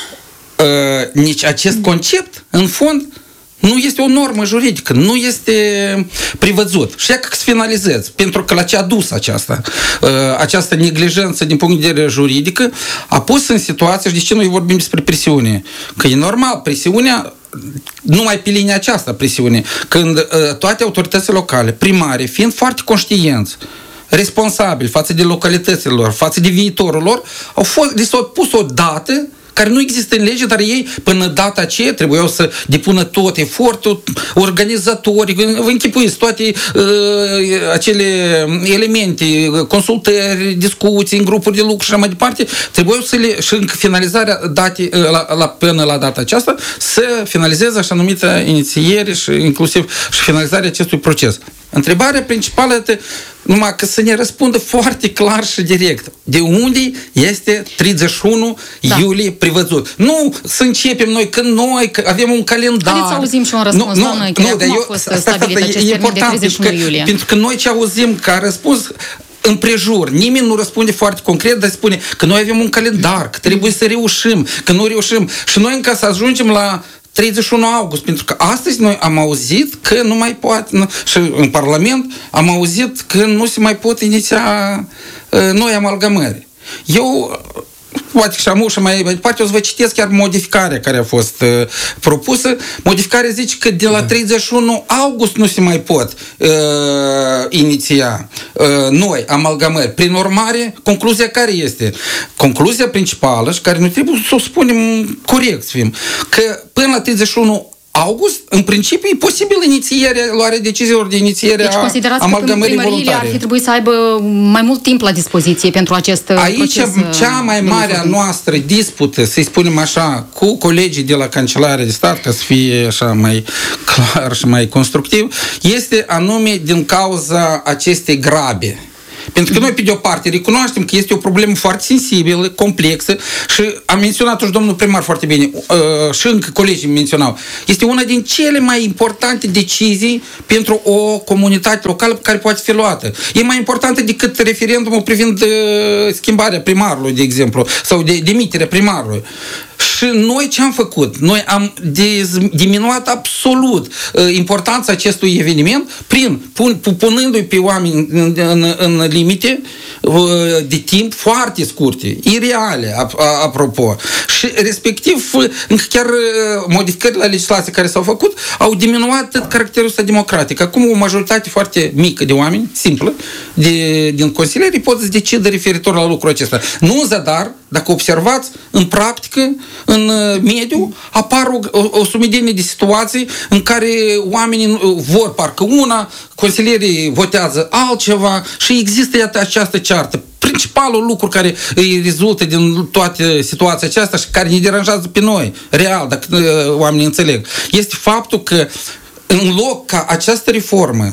nici acest concept, în fond, nu este o normă juridică, nu este prevăzut. Și ia că se finalizez, pentru că la ce a dus această neglijență din punct de vedere juridică, a pus în situație, și de ce noi vorbim despre presiune? Că e normal, presiunea, numai pe linia aceasta presiune, când toate autoritățile locale, primare, fiind foarte conștienți, responsabili față de localitățile lor, față de viitorul lor, li s-a pus o dată care nu există în lege, dar ei, până data aceea, trebuiau să depună tot efortul, organizatori, vă închipuiți, toate acele elemente, consultări, discuții în grupuri de lucru și așa mai departe, trebuiau să le, și în finalizarea până la data aceasta, să finalizeze așa numită inițiere și inclusiv și finalizarea acestui proces. Întrebarea principală este numai că să ne răspundă foarte clar și direct. De unde este 31 iulie prevăzut? Nu să începem noi, că avem un calendar. Haideți să auzim și un răspuns, doamnă, cum a fost stabilit acest termen de 31 iulie. Pentru că noi ce auzim ca răspuns, împrejur. Nimeni nu răspunde foarte concret, dar spune că noi avem un calendar, că trebuie să reușim, că nu reușim. Și noi încă să ajungem la 31 august, pentru că astăzi noi am auzit că nu mai poate, și în Parlament am auzit că nu se mai pot iniția noi amalgamări. Eu poate și am și mai departe, o să vă citesc chiar modificarea care a fost propusă. Modificarea zice că de la 31 august nu se mai pot iniția noi amalgamări. Prin urmare, concluzia care este? Concluzia principală, și care nu trebuie să o spunem corect, să fim, că până la 31 august, în principiu, e posibil luarea deciziilor de inițiere a amalgamării voluntare. Ar fi trebuit să aibă mai mult timp la dispoziție pentru acest proces. Aici cea mai mare a noastră dispută, să-i spunem așa, cu colegii de la Cancelarea de Stat, ca să fie așa mai clar și mai constructiv, este anume din cauza acestei grabe. Pentru că noi, pe de o parte, recunoaștem că este o problemă foarte sensibilă, complexă și am menționat-o și domnul primar foarte bine, și încă colegii menționau. Este una din cele mai importante decizii pentru o comunitate locală care poate fi luată. E mai importantă decât referendumul privind schimbarea primarului, de exemplu, sau demiterea primarului. Și noi ce am făcut? Noi am diminuat absolut importanța acestui eveniment punându-i pe oameni în limite de timp foarte scurte, ireale, apropo. Și respectiv, chiar modificările la legislație care s-au făcut au diminuat caracterul ăsta democratic. Acum o majoritate foarte mică de oameni, simplă, din consilieri pot să decidă referitor la lucrul acesta. Nu în zadar, dacă observați, în practică, în mediu, apar o sumedenie de situații în care oamenii vor parcă una, consilierii votează altceva și există iată această ceartă. Principalul lucru care îi rezultă din toată situația aceasta și care ne deranjează pe noi, real, dacă oamenii înțeleg, este faptul că în loc ca această reformă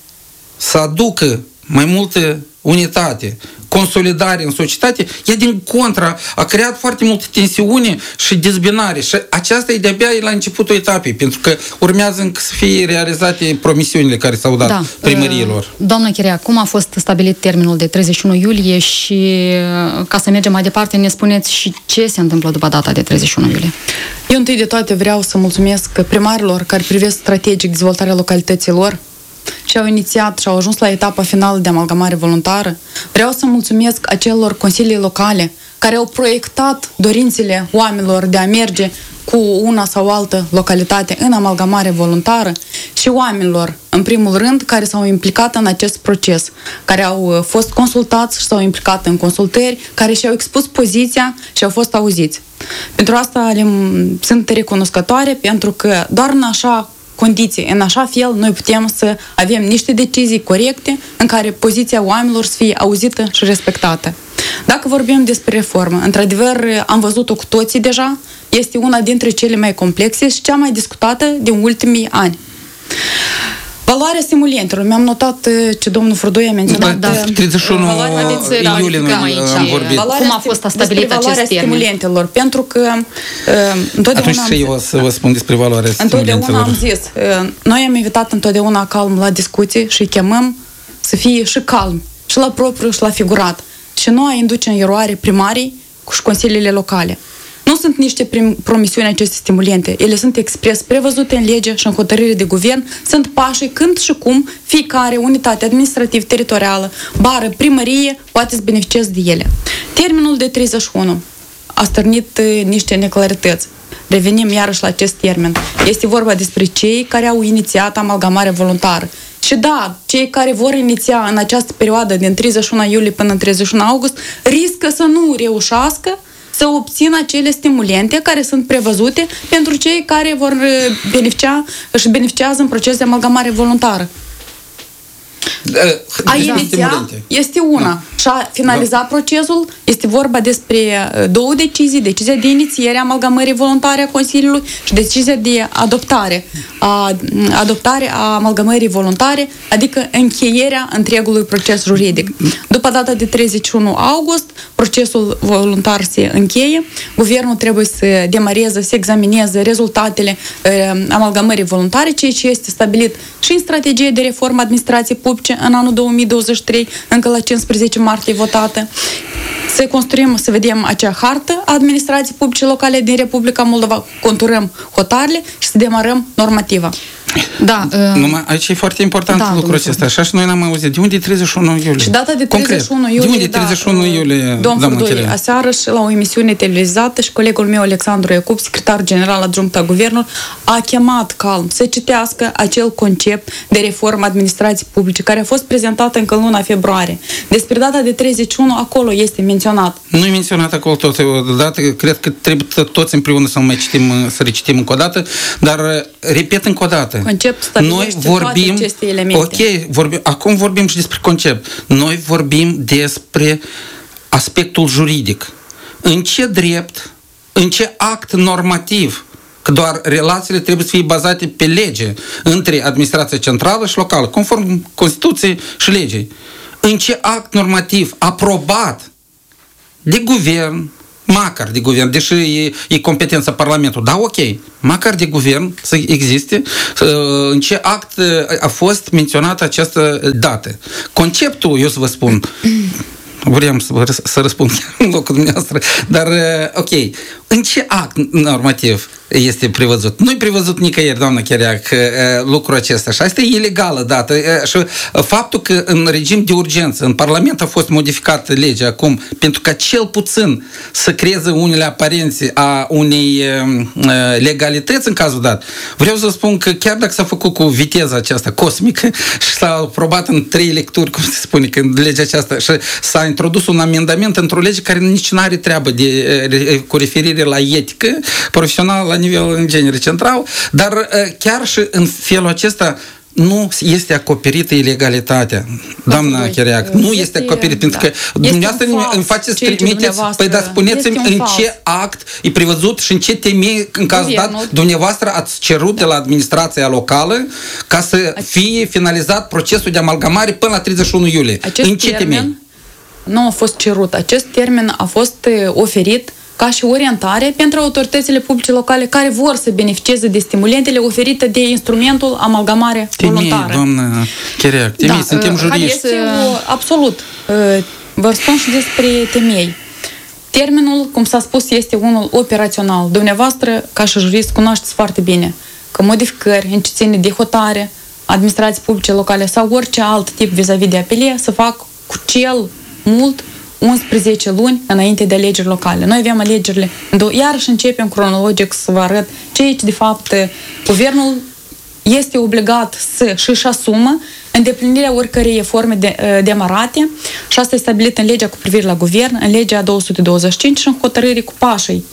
să aducă mai multă unitate, consolidare în societate, ea din contra a creat foarte multă tensiune și dezbinare și aceasta e de-abia la începutul etapei, pentru că urmează încă să fie realizate promisiunile care s-au dat primăriilor. Doamna Chirea, cum a fost stabilit termenul de 31 iulie și ca să mergem mai departe, ne spuneți și ce se întâmplă după data de 31 iulie? Eu întâi de toate vreau să mulțumesc primarilor care privesc strategic dezvoltarea localităților și au inițiat și au ajuns la etapa finală de amalgamare voluntară. Vreau să mulțumesc acelor consilii locale care au proiectat dorințele oamenilor de a merge cu una sau altă localitate în amalgamare voluntară și oamenilor, în primul rând, care s-au implicat în acest proces, care au fost consultați și s-au implicat în consultări, care și-au expus poziția și au fost auziți. Pentru asta sunt recunoscătoare, pentru că doar în așa condiții, în așa fel, noi putem să avem niște decizii corecte în care poziția oamenilor să fie auzită și respectată. Dacă vorbim despre reformă, într-adevăr, am văzut-o cu toții deja, este una dintre cele mai complexe și cea mai discutată din ultimii ani. Valoarea stimulentelor. Mi-am notat ce domnul Frodoi a menționat. 31 iulie am vorbit. Cum a fost stabilit acest termen? Stimulentelor, pentru că întotdeauna atunci și eu să vă spun despre valoarea stimulentelor. Întotdeauna am zis, noi am invitat întotdeauna calm la discuții și îi chemăm să fie și calm, și la propriu, și la figurat. Și nu a induce în eroare primarii și consiliile locale. Nu sunt niște promisiuni aceste stimulente. Ele sunt expres prevăzute în lege și în hotărâre de guvern. Sunt pașii când și cum fiecare unitate administrativ-teritorială, bară, primărie, poate să beneficieze de ele. Termenul de 31 a stârnit niște neclarități. Revenim iarăși la acest termen. Este vorba despre cei care au inițiat amalgamare voluntară. Și da, cei care vor iniția în această perioadă din 31 iulie până în 31 august riscă să nu reușească să obțină acele stimulente care sunt prevăzute pentru cei care vor beneficiază în proces de amalgamare voluntară. A iniția este una și a finaliza procesul este vorba despre două decizii, decizia de inițiere a amalgamării voluntare a Consiliului și decizia de adoptare a amalgamării voluntare, adică încheierea întregului proces juridic. După data de 31 august, procesul voluntar se încheie, guvernul trebuie să demareze, să examineze rezultatele amalgamării voluntare, ceea ce este stabilit și în strategie de reformă administrației publice 2019, în anul 2023, încă la 15 martie votată. Să construim, să vedem acea hartă a administrației publice locale din Republica Moldova, conturăm hotarele și să demarăm normativa. Da, numai aici e foarte important lucrul acesta. Așa și noi n-am auzit. De unde e 31 iulie? Și data de 31 iulie, de unde e 31 iulie, domn Furdoi, aseară și la o emisiune televizată și colegul meu, Alexandru Iacob, secretar general adjunct al guvernului, a chemat calm să citească acel concept de reformă administrației publice, care a fost prezentat încă în luna februarie. Despre data de 31, acolo este menționat. Nu e menționat acolo tot odată, cred că trebuie toți împreună să mai citim, să recitim încă o dată, dar repet încă o dată. Concept stabilește toate aceste elemente. Ok, acum vorbim și despre concept. Noi vorbim despre aspectul juridic. În ce drept, în ce act normativ, că doar relațiile trebuie să fie bazate pe lege între administrația centrală și locală, conform Constituției și legii. În ce act normativ aprobat de guvern, măcar de guvern, deși e competența Parlamentului, da, ok, măcar de guvern să existe, în ce act a fost menționată această dată. Conceptul, eu să vă spun, vreau să răspund în locul dumneavoastră, dar ok, în ce act normativ este prevăzut? Nu e prevăzut nicăieri, doamnă Cheriac, lucrul acesta. Și asta e ilegală dată. Și faptul că în regim de urgență, în Parlament a fost modificată legea acum, pentru ca cel puțin să creeze unele aparențe a unei legalități în cazul dat, vreau să spun că chiar dacă s-a făcut cu viteza aceasta cosmică și s-a aprobat în 3 lecturi, cum se spune, când legea aceasta, și s-a introdus un amendament într-o lege care nici nu are treabă cu referire la etică profesională la nivel în genere central, dar chiar și în felul acesta nu este acoperită ilegalitatea. Doamna Cheriac, nu este acoperit, pentru că dumneavoastră îmi faceți trimiteți, păi dar spuneți-mi în ce act e prevăzut și în ce temei, în cazul dat, dumneavoastră ați cerut de la administrația locală ca să fie finalizat procesul de amalgamare până la 31 iulie. În ce temei? Nu a fost cerut. Acest termen a fost oferit ca și orientare pentru autoritățile publice locale care vor să beneficieze de stimulentele oferite de instrumentul amalgamare voluntară. Doamnă Cheriac, suntem juriști. Absolut. Vă spun și despre temei. Termenul, cum s-a spus, este unul operațional. Dumneavoastră, ca și jurist, cunoașteți foarte bine că modificări în ce ține de hotare, administrații publice locale sau orice alt tip vis-a-vis de apelie să fac cu cel mult 11 luni înainte de alegeri locale. Noi avem alegerile, iarăși începem cronologic să vă arăt ce de fapt guvernul este obligat să-și asumă îndeplinirea oricărei forme demarate și asta e stabilit în legea cu privire la guvern, în legea 225 și în hotărâre cu pașii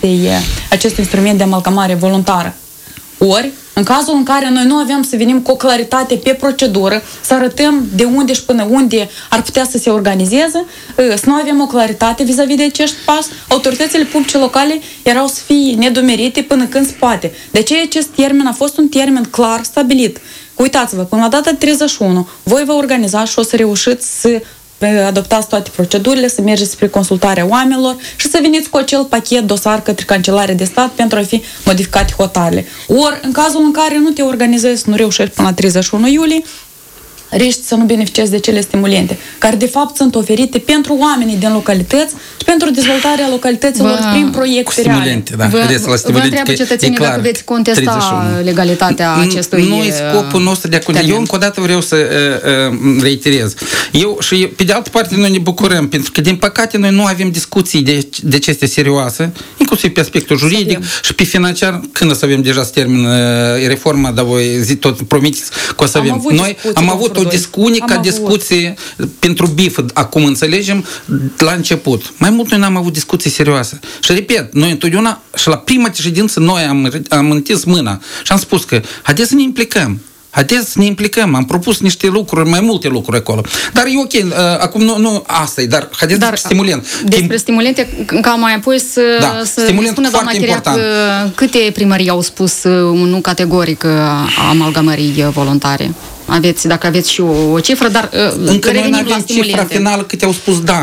acest instrument de amalgamare voluntară. Ori, în cazul în care noi nu avem să venim cu o claritate pe procedură, să arătăm de unde și până unde ar putea să se organizeze, să nu avem o claritate vis-a-vis de acest pas, autoritățile publice locale erau să fie nedumerite până când se poate. De aceea acest termen a fost un termen clar stabilit. Uitați-vă, până la data 31, voi vă organiza și o să reușiți să adoptați toate procedurile, să mergeți spre consultarea oamenilor și să veniți cu acel pachet dosar către Cancelarea de Stat pentru a fi modificate hotarele. Ori, în cazul în care nu te organizezi, nu reușești până la 31 iulie, riști să nu beneficiezi de cele stimulente, care de fapt sunt oferite pentru oamenii din localități și pentru dezvoltarea localităților prin proiecte reale. Vă întreabă cetățenii dacă veți contesta 31. Legalitatea acestui Nu e scopul nostru de a contesta. Eu încă o dată vreau să reiterez. Și pe de altă parte noi ne bucurăm, pentru că din păcate noi nu avem discuții de aceste serioase, inclusiv pe aspectul juridic și pe financiar, când o să avem deja să termin reforma, dar voi tot promiteți că o să avem. Noi am avut o discuție pentru BIF, acum înțelegem, la început. Mai mult noi n-am avut discuții serioase. Și repet, noi întotdeauna, și la prima ședință, noi am întins mâna și am spus că haideți să ne implicăm. Haideți să ne implicăm. Am propus niște lucruri, mai multe lucruri acolo. Dar e ok, acum nu asta e, dar haideți despre stimulent. Despre stimulente, ca mai apoi să spună doamna Cheriac câte primării au spus nu categoric amalgamării voluntare. Dacă aveți și o cifră, dar încă noi nu avem cifra finală câte au spus da.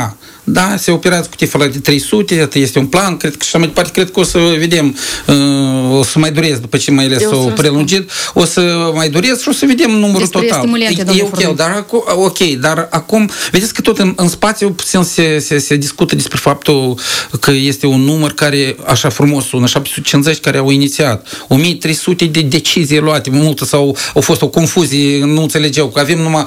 da, se operează cu tiful de 300, este un plan, cred că și mai departe, cred că o să vedem, o să mai durez după ce mai ales s-o prelungit, o să mai durez și o să vedem numărul despre total. Stimulente, dar acum, vedeți că tot în spațiu puțin se discută despre faptul că este un număr care, așa frumos sună, 750 care au inițiat, 1300 de decizii luate, multe sau au fost o confuzie, nu înțelegeau, că avem numai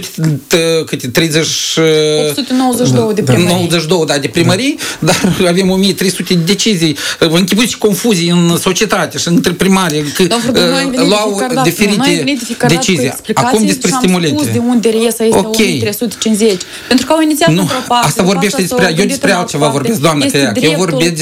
892 de primării. 92, da, de primării, dar avem 1300 de decizii. Vă închipuiți confuzii în societate și între primari, că luau diferite decizii. Acum despre stimulente. Am spus de unde reiese este 1350. Pentru că au inițiat într-o parte. Asta vorbește despre, eu despre altceva vorbesc, doamnă Căiac. Eu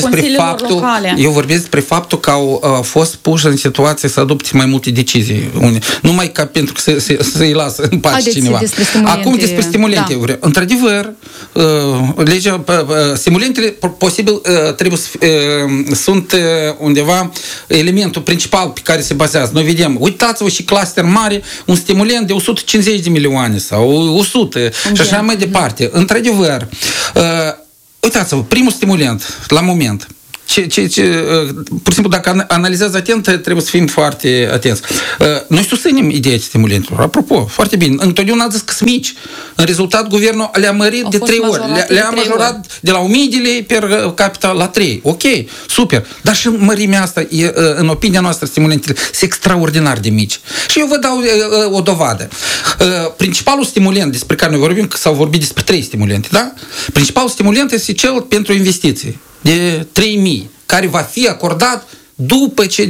vorbesc despre faptul că au fost puși în situație să adopte mai multe decizii. Numai ca pentru că să-i lasă în pace cineva. Acum despre stimulente. Da. Într-adevăr, legea, stimulentele posibil trebuie sunt undeva elementul principal pe care se bazează. Noi vedem, uitați-vă și cluster mare, un stimulent de 150 de milioane sau 100 și așa mai departe. Într-adevăr, uitați-vă, primul stimulent, la moment, pur și simplu, dacă analizează atent, trebuie să fim foarte atenți. Noi susținem ideea stimulentelor. Apropo, foarte bine. Întotdeauna a zis că sunt mici. În rezultat, guvernul le-a mărit de 3 ori. Le-a majorat de la 1000 de lei per capita la 3. Ok, super. Dar și mărimea asta, în opinia noastră, stimulentele sunt extraordinar de mici. Și eu vă dau o dovadă. Principalul stimulent despre care noi vorbim, că s-au vorbit despre 3 stimulente, da? Principalul stimulent este cel pentru investiții de 3.000, care va fi acordat după ce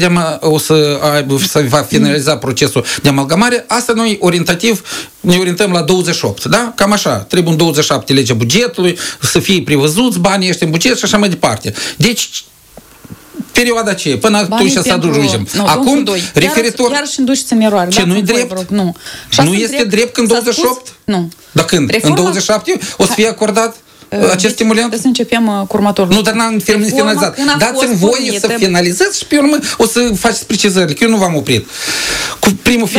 să va finaliza procesul de amalgamare. Asta noi orientativ ne orientăm la 28, da? Cam așa. Trebuie în 27 legea bugetului, să fie prevăzuți banii ăștia în buget și așa mai departe. Deci, perioada aceea, până atunci să ajungem. Acum, referitor... Iar și înduceți în eroare. Ce, nu-i drept? Nu. Nu este drept când 28? Nu. Dar când? În 27 o să fie acordat acest stimulant? Să începem cu următorul. Nu, dar n-am finalizat. Dați-mi voie să finalizați și pe urmă o să faceți precizările, că eu nu v-am oprit. Cu primul,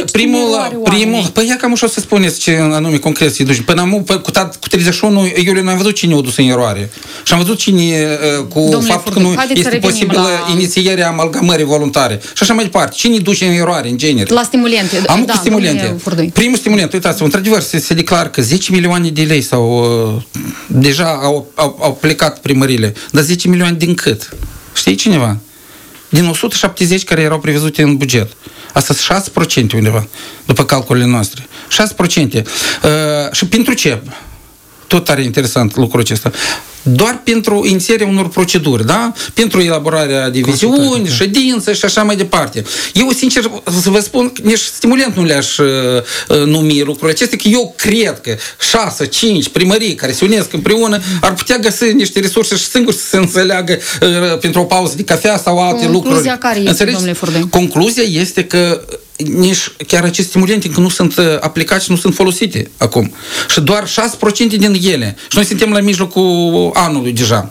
păi ia cam ușor să spuneți ce anume concret se duce. Până cu 31 iulie noi am văzut cine o dus în eroare. Și am văzut cine cu faptul că nu este posibilă inițierea amalgamării voluntare. Și așa mai departe. Cine duce în eroare, în genere? La stimulente. Am cu stimulente. Primul stimulent, uitați-vă, într-adevăr, se declară că 10 milioane de lei sau deja au plecat primările. Dar 10 milioane din cât? Știi cineva? Din 170 care erau prevăzute în buget. Asta sunt 6% undeva, după calculele noastre. 6%. Și pentru ce? Tot are interesant lucrul acesta. Doar pentru inițierea unor proceduri, da? Pentru elaborarea de viziuni, ședințe și așa mai departe. Eu, sincer, să vă spun, nici stimulent nu le-aș numi lucrurile acestea, că eu cred că 6-5 primării care se unesc împreună ar putea găsi niște resurse și singuri să se înțeleagă pentru o pauză de cafea sau alte lucruri. Concluzia care este, domnule Furdei? Concluzia este că nici chiar aceste stimulente încă nu sunt aplicate și nu sunt folosite acum. Și doar 6% din ele. Și noi suntem la mijlocul anului deja.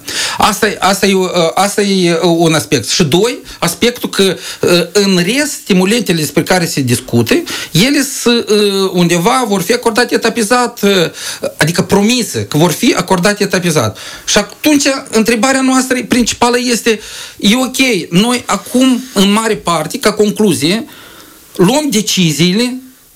Asta e un aspect. Și doi, aspectul că în rest, stimulentele despre care se discute, ele undeva vor fi acordate etapizat, adică promise că vor fi acordate etapizat. Și atunci, întrebarea noastră principală este, e ok, noi acum, în mare parte, ca concluzie, luăm deciziile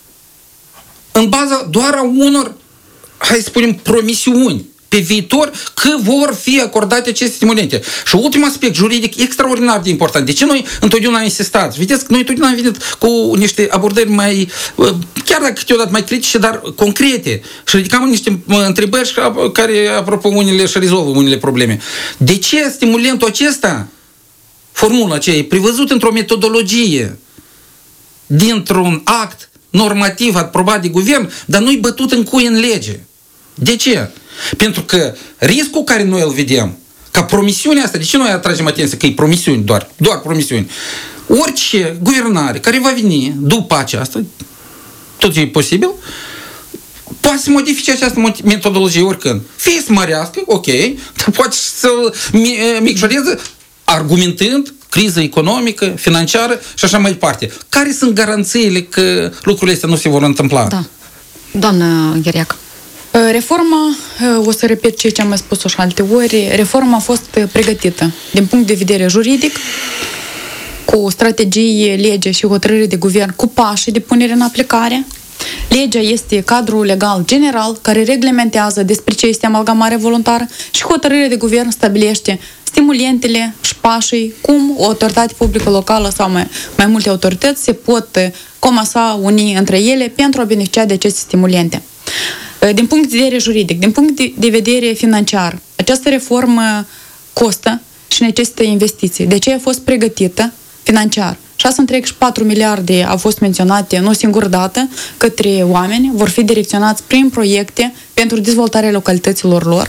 în baza doar a unor, hai să spunem, promisiuni pe viitor că vor fi acordate aceste stimulente. Și ultimul aspect juridic extraordinar de important. De ce noi întotdeauna am insistat? Vedeți că noi întotdeauna am venit cu niște abordări mai, chiar dacă câteodată mai critice, dar concrete. Și ridicam niște întrebări care, apropo, unele își rezolvă unele probleme. De ce stimulentul acesta, formula aceea, e prevăzut într-o metodologie dintr-un act normativ aprobat de guvern, dar nu-i bătut în cui în lege. De ce? Pentru că riscul care noi îl vedem, ca promisiunea asta, de ce noi atragem atenție că e promisiuni doar promisiuni? Orice guvernare care va veni după aceasta, tot e posibil, poate să modifice această metodologie oricând. Fie să mărească, ok, dar poate să micșoreze argumentând criză economică, financiară și așa mai departe. Care sunt garanțiile că lucrurile astea nu se vor întâmpla? Da. Doamnă Gheriac. Reforma, o să repet ce am mai spus-o și alte ori, reforma a fost pregătită din punct de vedere juridic, cu strategie, lege și hotărâre de guvern, cu pași de punere în aplicare. Legea este cadrul legal general care reglementează despre ce este amalgamare voluntară și hotărârea de guvern stabilește stimulentele și pașii, cum o autoritate publică locală sau mai multe autorități se pot comasa unii între ele pentru a beneficia de aceste stimulente. Din punct de vedere juridic, din punct de vedere financiar, această reformă costă și necesită investiții. De aceea a fost pregătită financiar. 6,4 miliarde au fost menționate nu singură dată către oameni, vor fi direcționați prin proiecte pentru dezvoltarea localităților lor.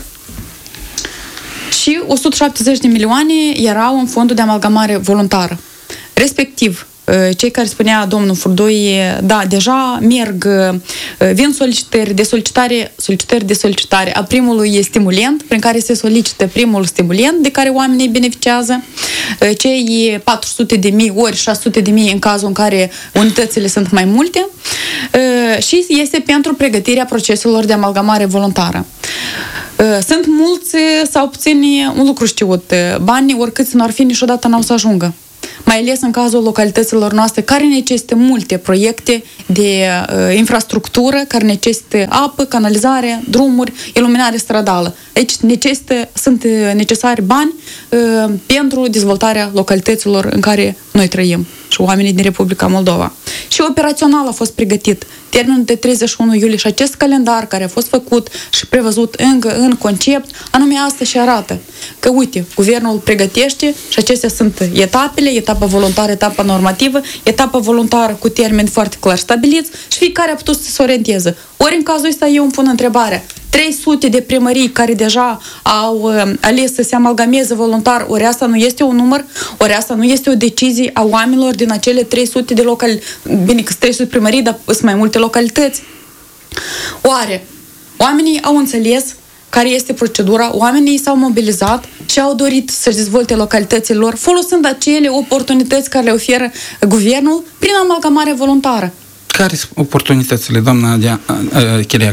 Și 170 de milioane erau în fondul de amalgamare voluntară. Respectiv, cei care spunea domnul Furdoi, da, deja merg, vin solicitări de solicitare a primului stimulent, prin care se solicită primul stimulent de care oamenii beneficiază, cei 400.000 ori 600.000 în cazul în care unitățile sunt mai multe, și este pentru pregătirea proceselor de amalgamare voluntară. Sunt mulți sau puțini, un lucru știut, banii oricât n-ar fi niciodată n-au să ajungă. Mai ales în cazul localităților noastre care necesită multe proiecte de infrastructură, care necesită apă, canalizare, drumuri, iluminare stradală. Aici sunt necesari bani pentru dezvoltarea localităților în care noi trăim și oamenii din Republica Moldova. Și operațional a fost pregătit termenul de 31 iulie și acest calendar care a fost făcut și prevăzut încă în concept, anume asta și arată că, uite, guvernul pregătește și acestea sunt etapele, etapa voluntară, etapa normativă, etapa voluntară cu termeni foarte clar stabiliți și fiecare a putut să se orienteze. Ori în cazul ăsta eu îmi pun întrebarea, 300 de primării care deja au ales să se amalgameze voluntar, ori asta nu este un număr, ori asta nu este o decizie a oamenilor din acele 300 de localități. Bine că sunt 300 de primării, dar sunt mai multe localități. Oare oamenii au înțeles care este procedura, oamenii s-au mobilizat și au dorit să-și dezvolte localitățile lor folosind acele oportunități care le oferă guvernul prin amalgamare voluntară. Care sunt oportunitățile, doamna Chiriac?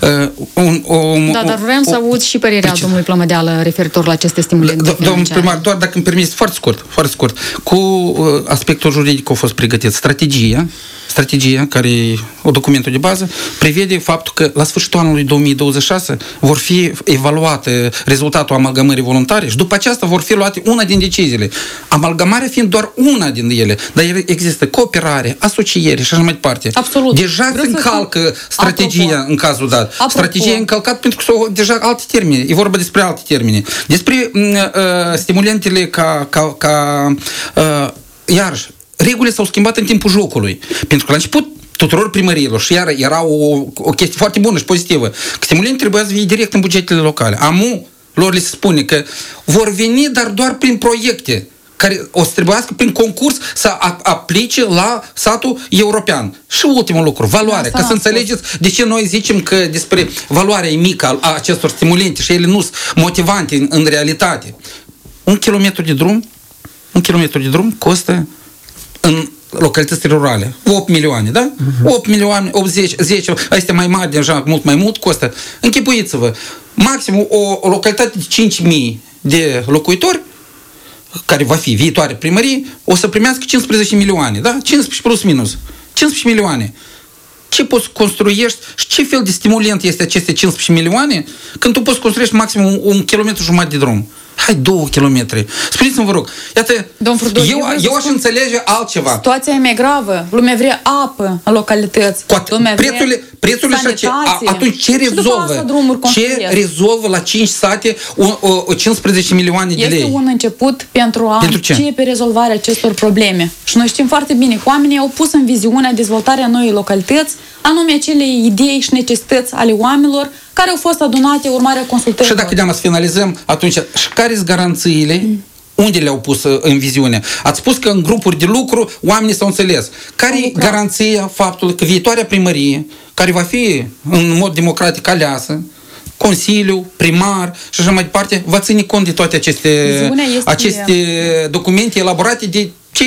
Dar vreau să aud și părerea domnului Plămădeală referitor la aceste stimulente financiare. Domnul primar, doar dacă îmi permis, foarte scurt, cu aspectul juridic a fost pregătit strategia, care e o documentul de bază, prevede faptul că la sfârșitul anului 2026 vor fi evaluate rezultatul amalgamării voluntare și după aceasta vor fi luate una din deciziile. Amalgamarea fiind doar una din ele, dar există cooperare, asociere și așa mai departe. Absolut. Deja se încalcă strategia în cazul dat. Strategia e încălcat pentru că sunt deja alte termene. E vorba despre alte termene. Despre stimulentele iarăși, regulile s-au schimbat în timpul jocului. Pentru că la început tuturor primăriilor și iar era o chestie foarte bună și pozitivă. Că stimulentele trebuia să fie direct în bugetele locale. Lor le se spune că vor veni, dar doar prin proiecte care o să trebuiască prin concurs să aplice la satul european. Și ultimul lucru, valoare. Ca să înțelegeți de ce noi zicem că despre valoarea e mică a acestor stimulente și ele nu sunt motivante în realitate. Un kilometru de drum costă în localitățile rurale 8 milioane, da? 8 milioane, 80, 10, astea mai mari, deja mult mai mult costă. Închipuiți-vă, maxim o localitate de 5.000 de locuitori care va fi viitoare primărie, o să primească 15 milioane, da? 15 plus minus. 15 milioane. Ce poți construiești și ce fel de stimulant este aceste 15 milioane când tu poți construiești maxim un kilometru jumătate de drum? Hai 2 kilometri. Spuneți-mi, vă rog, iată, eu aș înțelege altceva. Situația e mai gravă. Lumea vrea apă în localități. Prețurile și atunci ce rezolvă la 5 sate 15 milioane de lei? Este un început pentru a începe rezolvarea acestor probleme. Și noi știm foarte bine că oamenii au pus în viziunea dezvoltarea noii localități, anume acele idei și necesități ale oamenilor care au fost adunate urmarea consultărilor. Și dacă de-am să finalizăm, atunci, și care sunt garanțiile? Unde le-au pus în viziune? Ați spus că în grupuri de lucru oamenii s-au înțeles. Care e garanția faptului că viitoarea primărie, care va fi în mod democratic aleasă, Consiliu, primar și așa mai departe, va ține cont de toate aceste documente elaborate de cei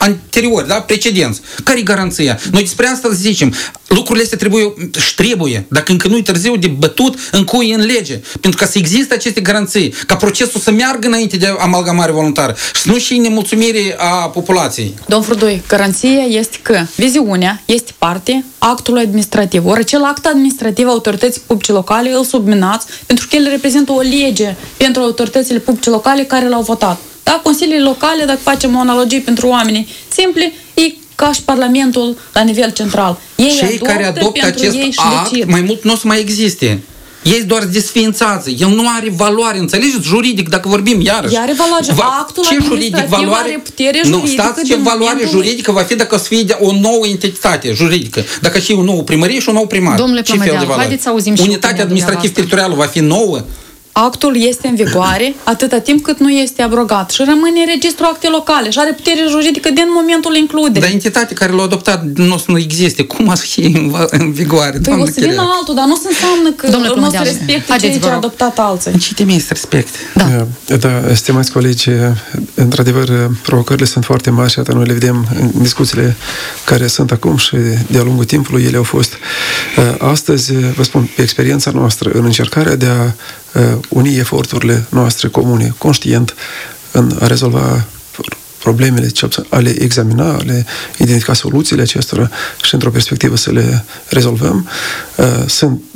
anteriori, da? Precedenți. Care-i garanția? Noi despre asta zicem. Lucrurile astea trebuie, dacă încă nu-i târziu de bătut, încui în lege. Pentru ca să existe aceste garanții, ca procesul să meargă înainte de amalgamare voluntară și nu și nemulțumire a populației. Domn Frudoi, garanția este că viziunea este parte actului administrativ. Ori acel act administrativ autorității publice locale îl subminați pentru că el reprezintă o lege pentru autoritățile publice locale care l-au votat. Da? Consiliile locale, dacă facem o analogie pentru oamenii simpli, e ca și Parlamentul la nivel central. Cei care adoptă acest act, mai mult nu o să mai existe. Ei doar desființează. El nu are valoare, înțelegeți? Juridic, dacă vorbim iarăși. Are valoare. Actul ce juridic valoare? Are putere juridică. Nu, stați, ce valoare juridică va fi dacă o să fie o nouă entitate juridică. Dacă și o nouă primărie și un nou primar. Domnule Plămădean, haideți să auzim și unitatea administrativ-teritorială va fi nouă? Actul este în vigoare atâta timp cât nu este abrogat și rămâne în registrul acte locale și are putere juridică din momentul includerii. Dar entitatea care l-a adoptat nu o să nu existe. Cum ar fi în vigoare? Păi o să vină altul, dar nu se înseamnă că nu o să respecte ceea ce a adoptat alții. În ce teme este respect? Da, stimați colegi, într-adevăr, provocările sunt foarte mari și atât noi le vedem în discuțiile care sunt acum și de-a lungul timpului ele au fost. Astăzi, vă spun, pe experiența noastră, în încercarea de a uni eforturile noastre comune, conștient, în a rezolva problemele, a le examina, a le identifica soluțiile acestora și într-o perspectivă să le rezolvăm, sunt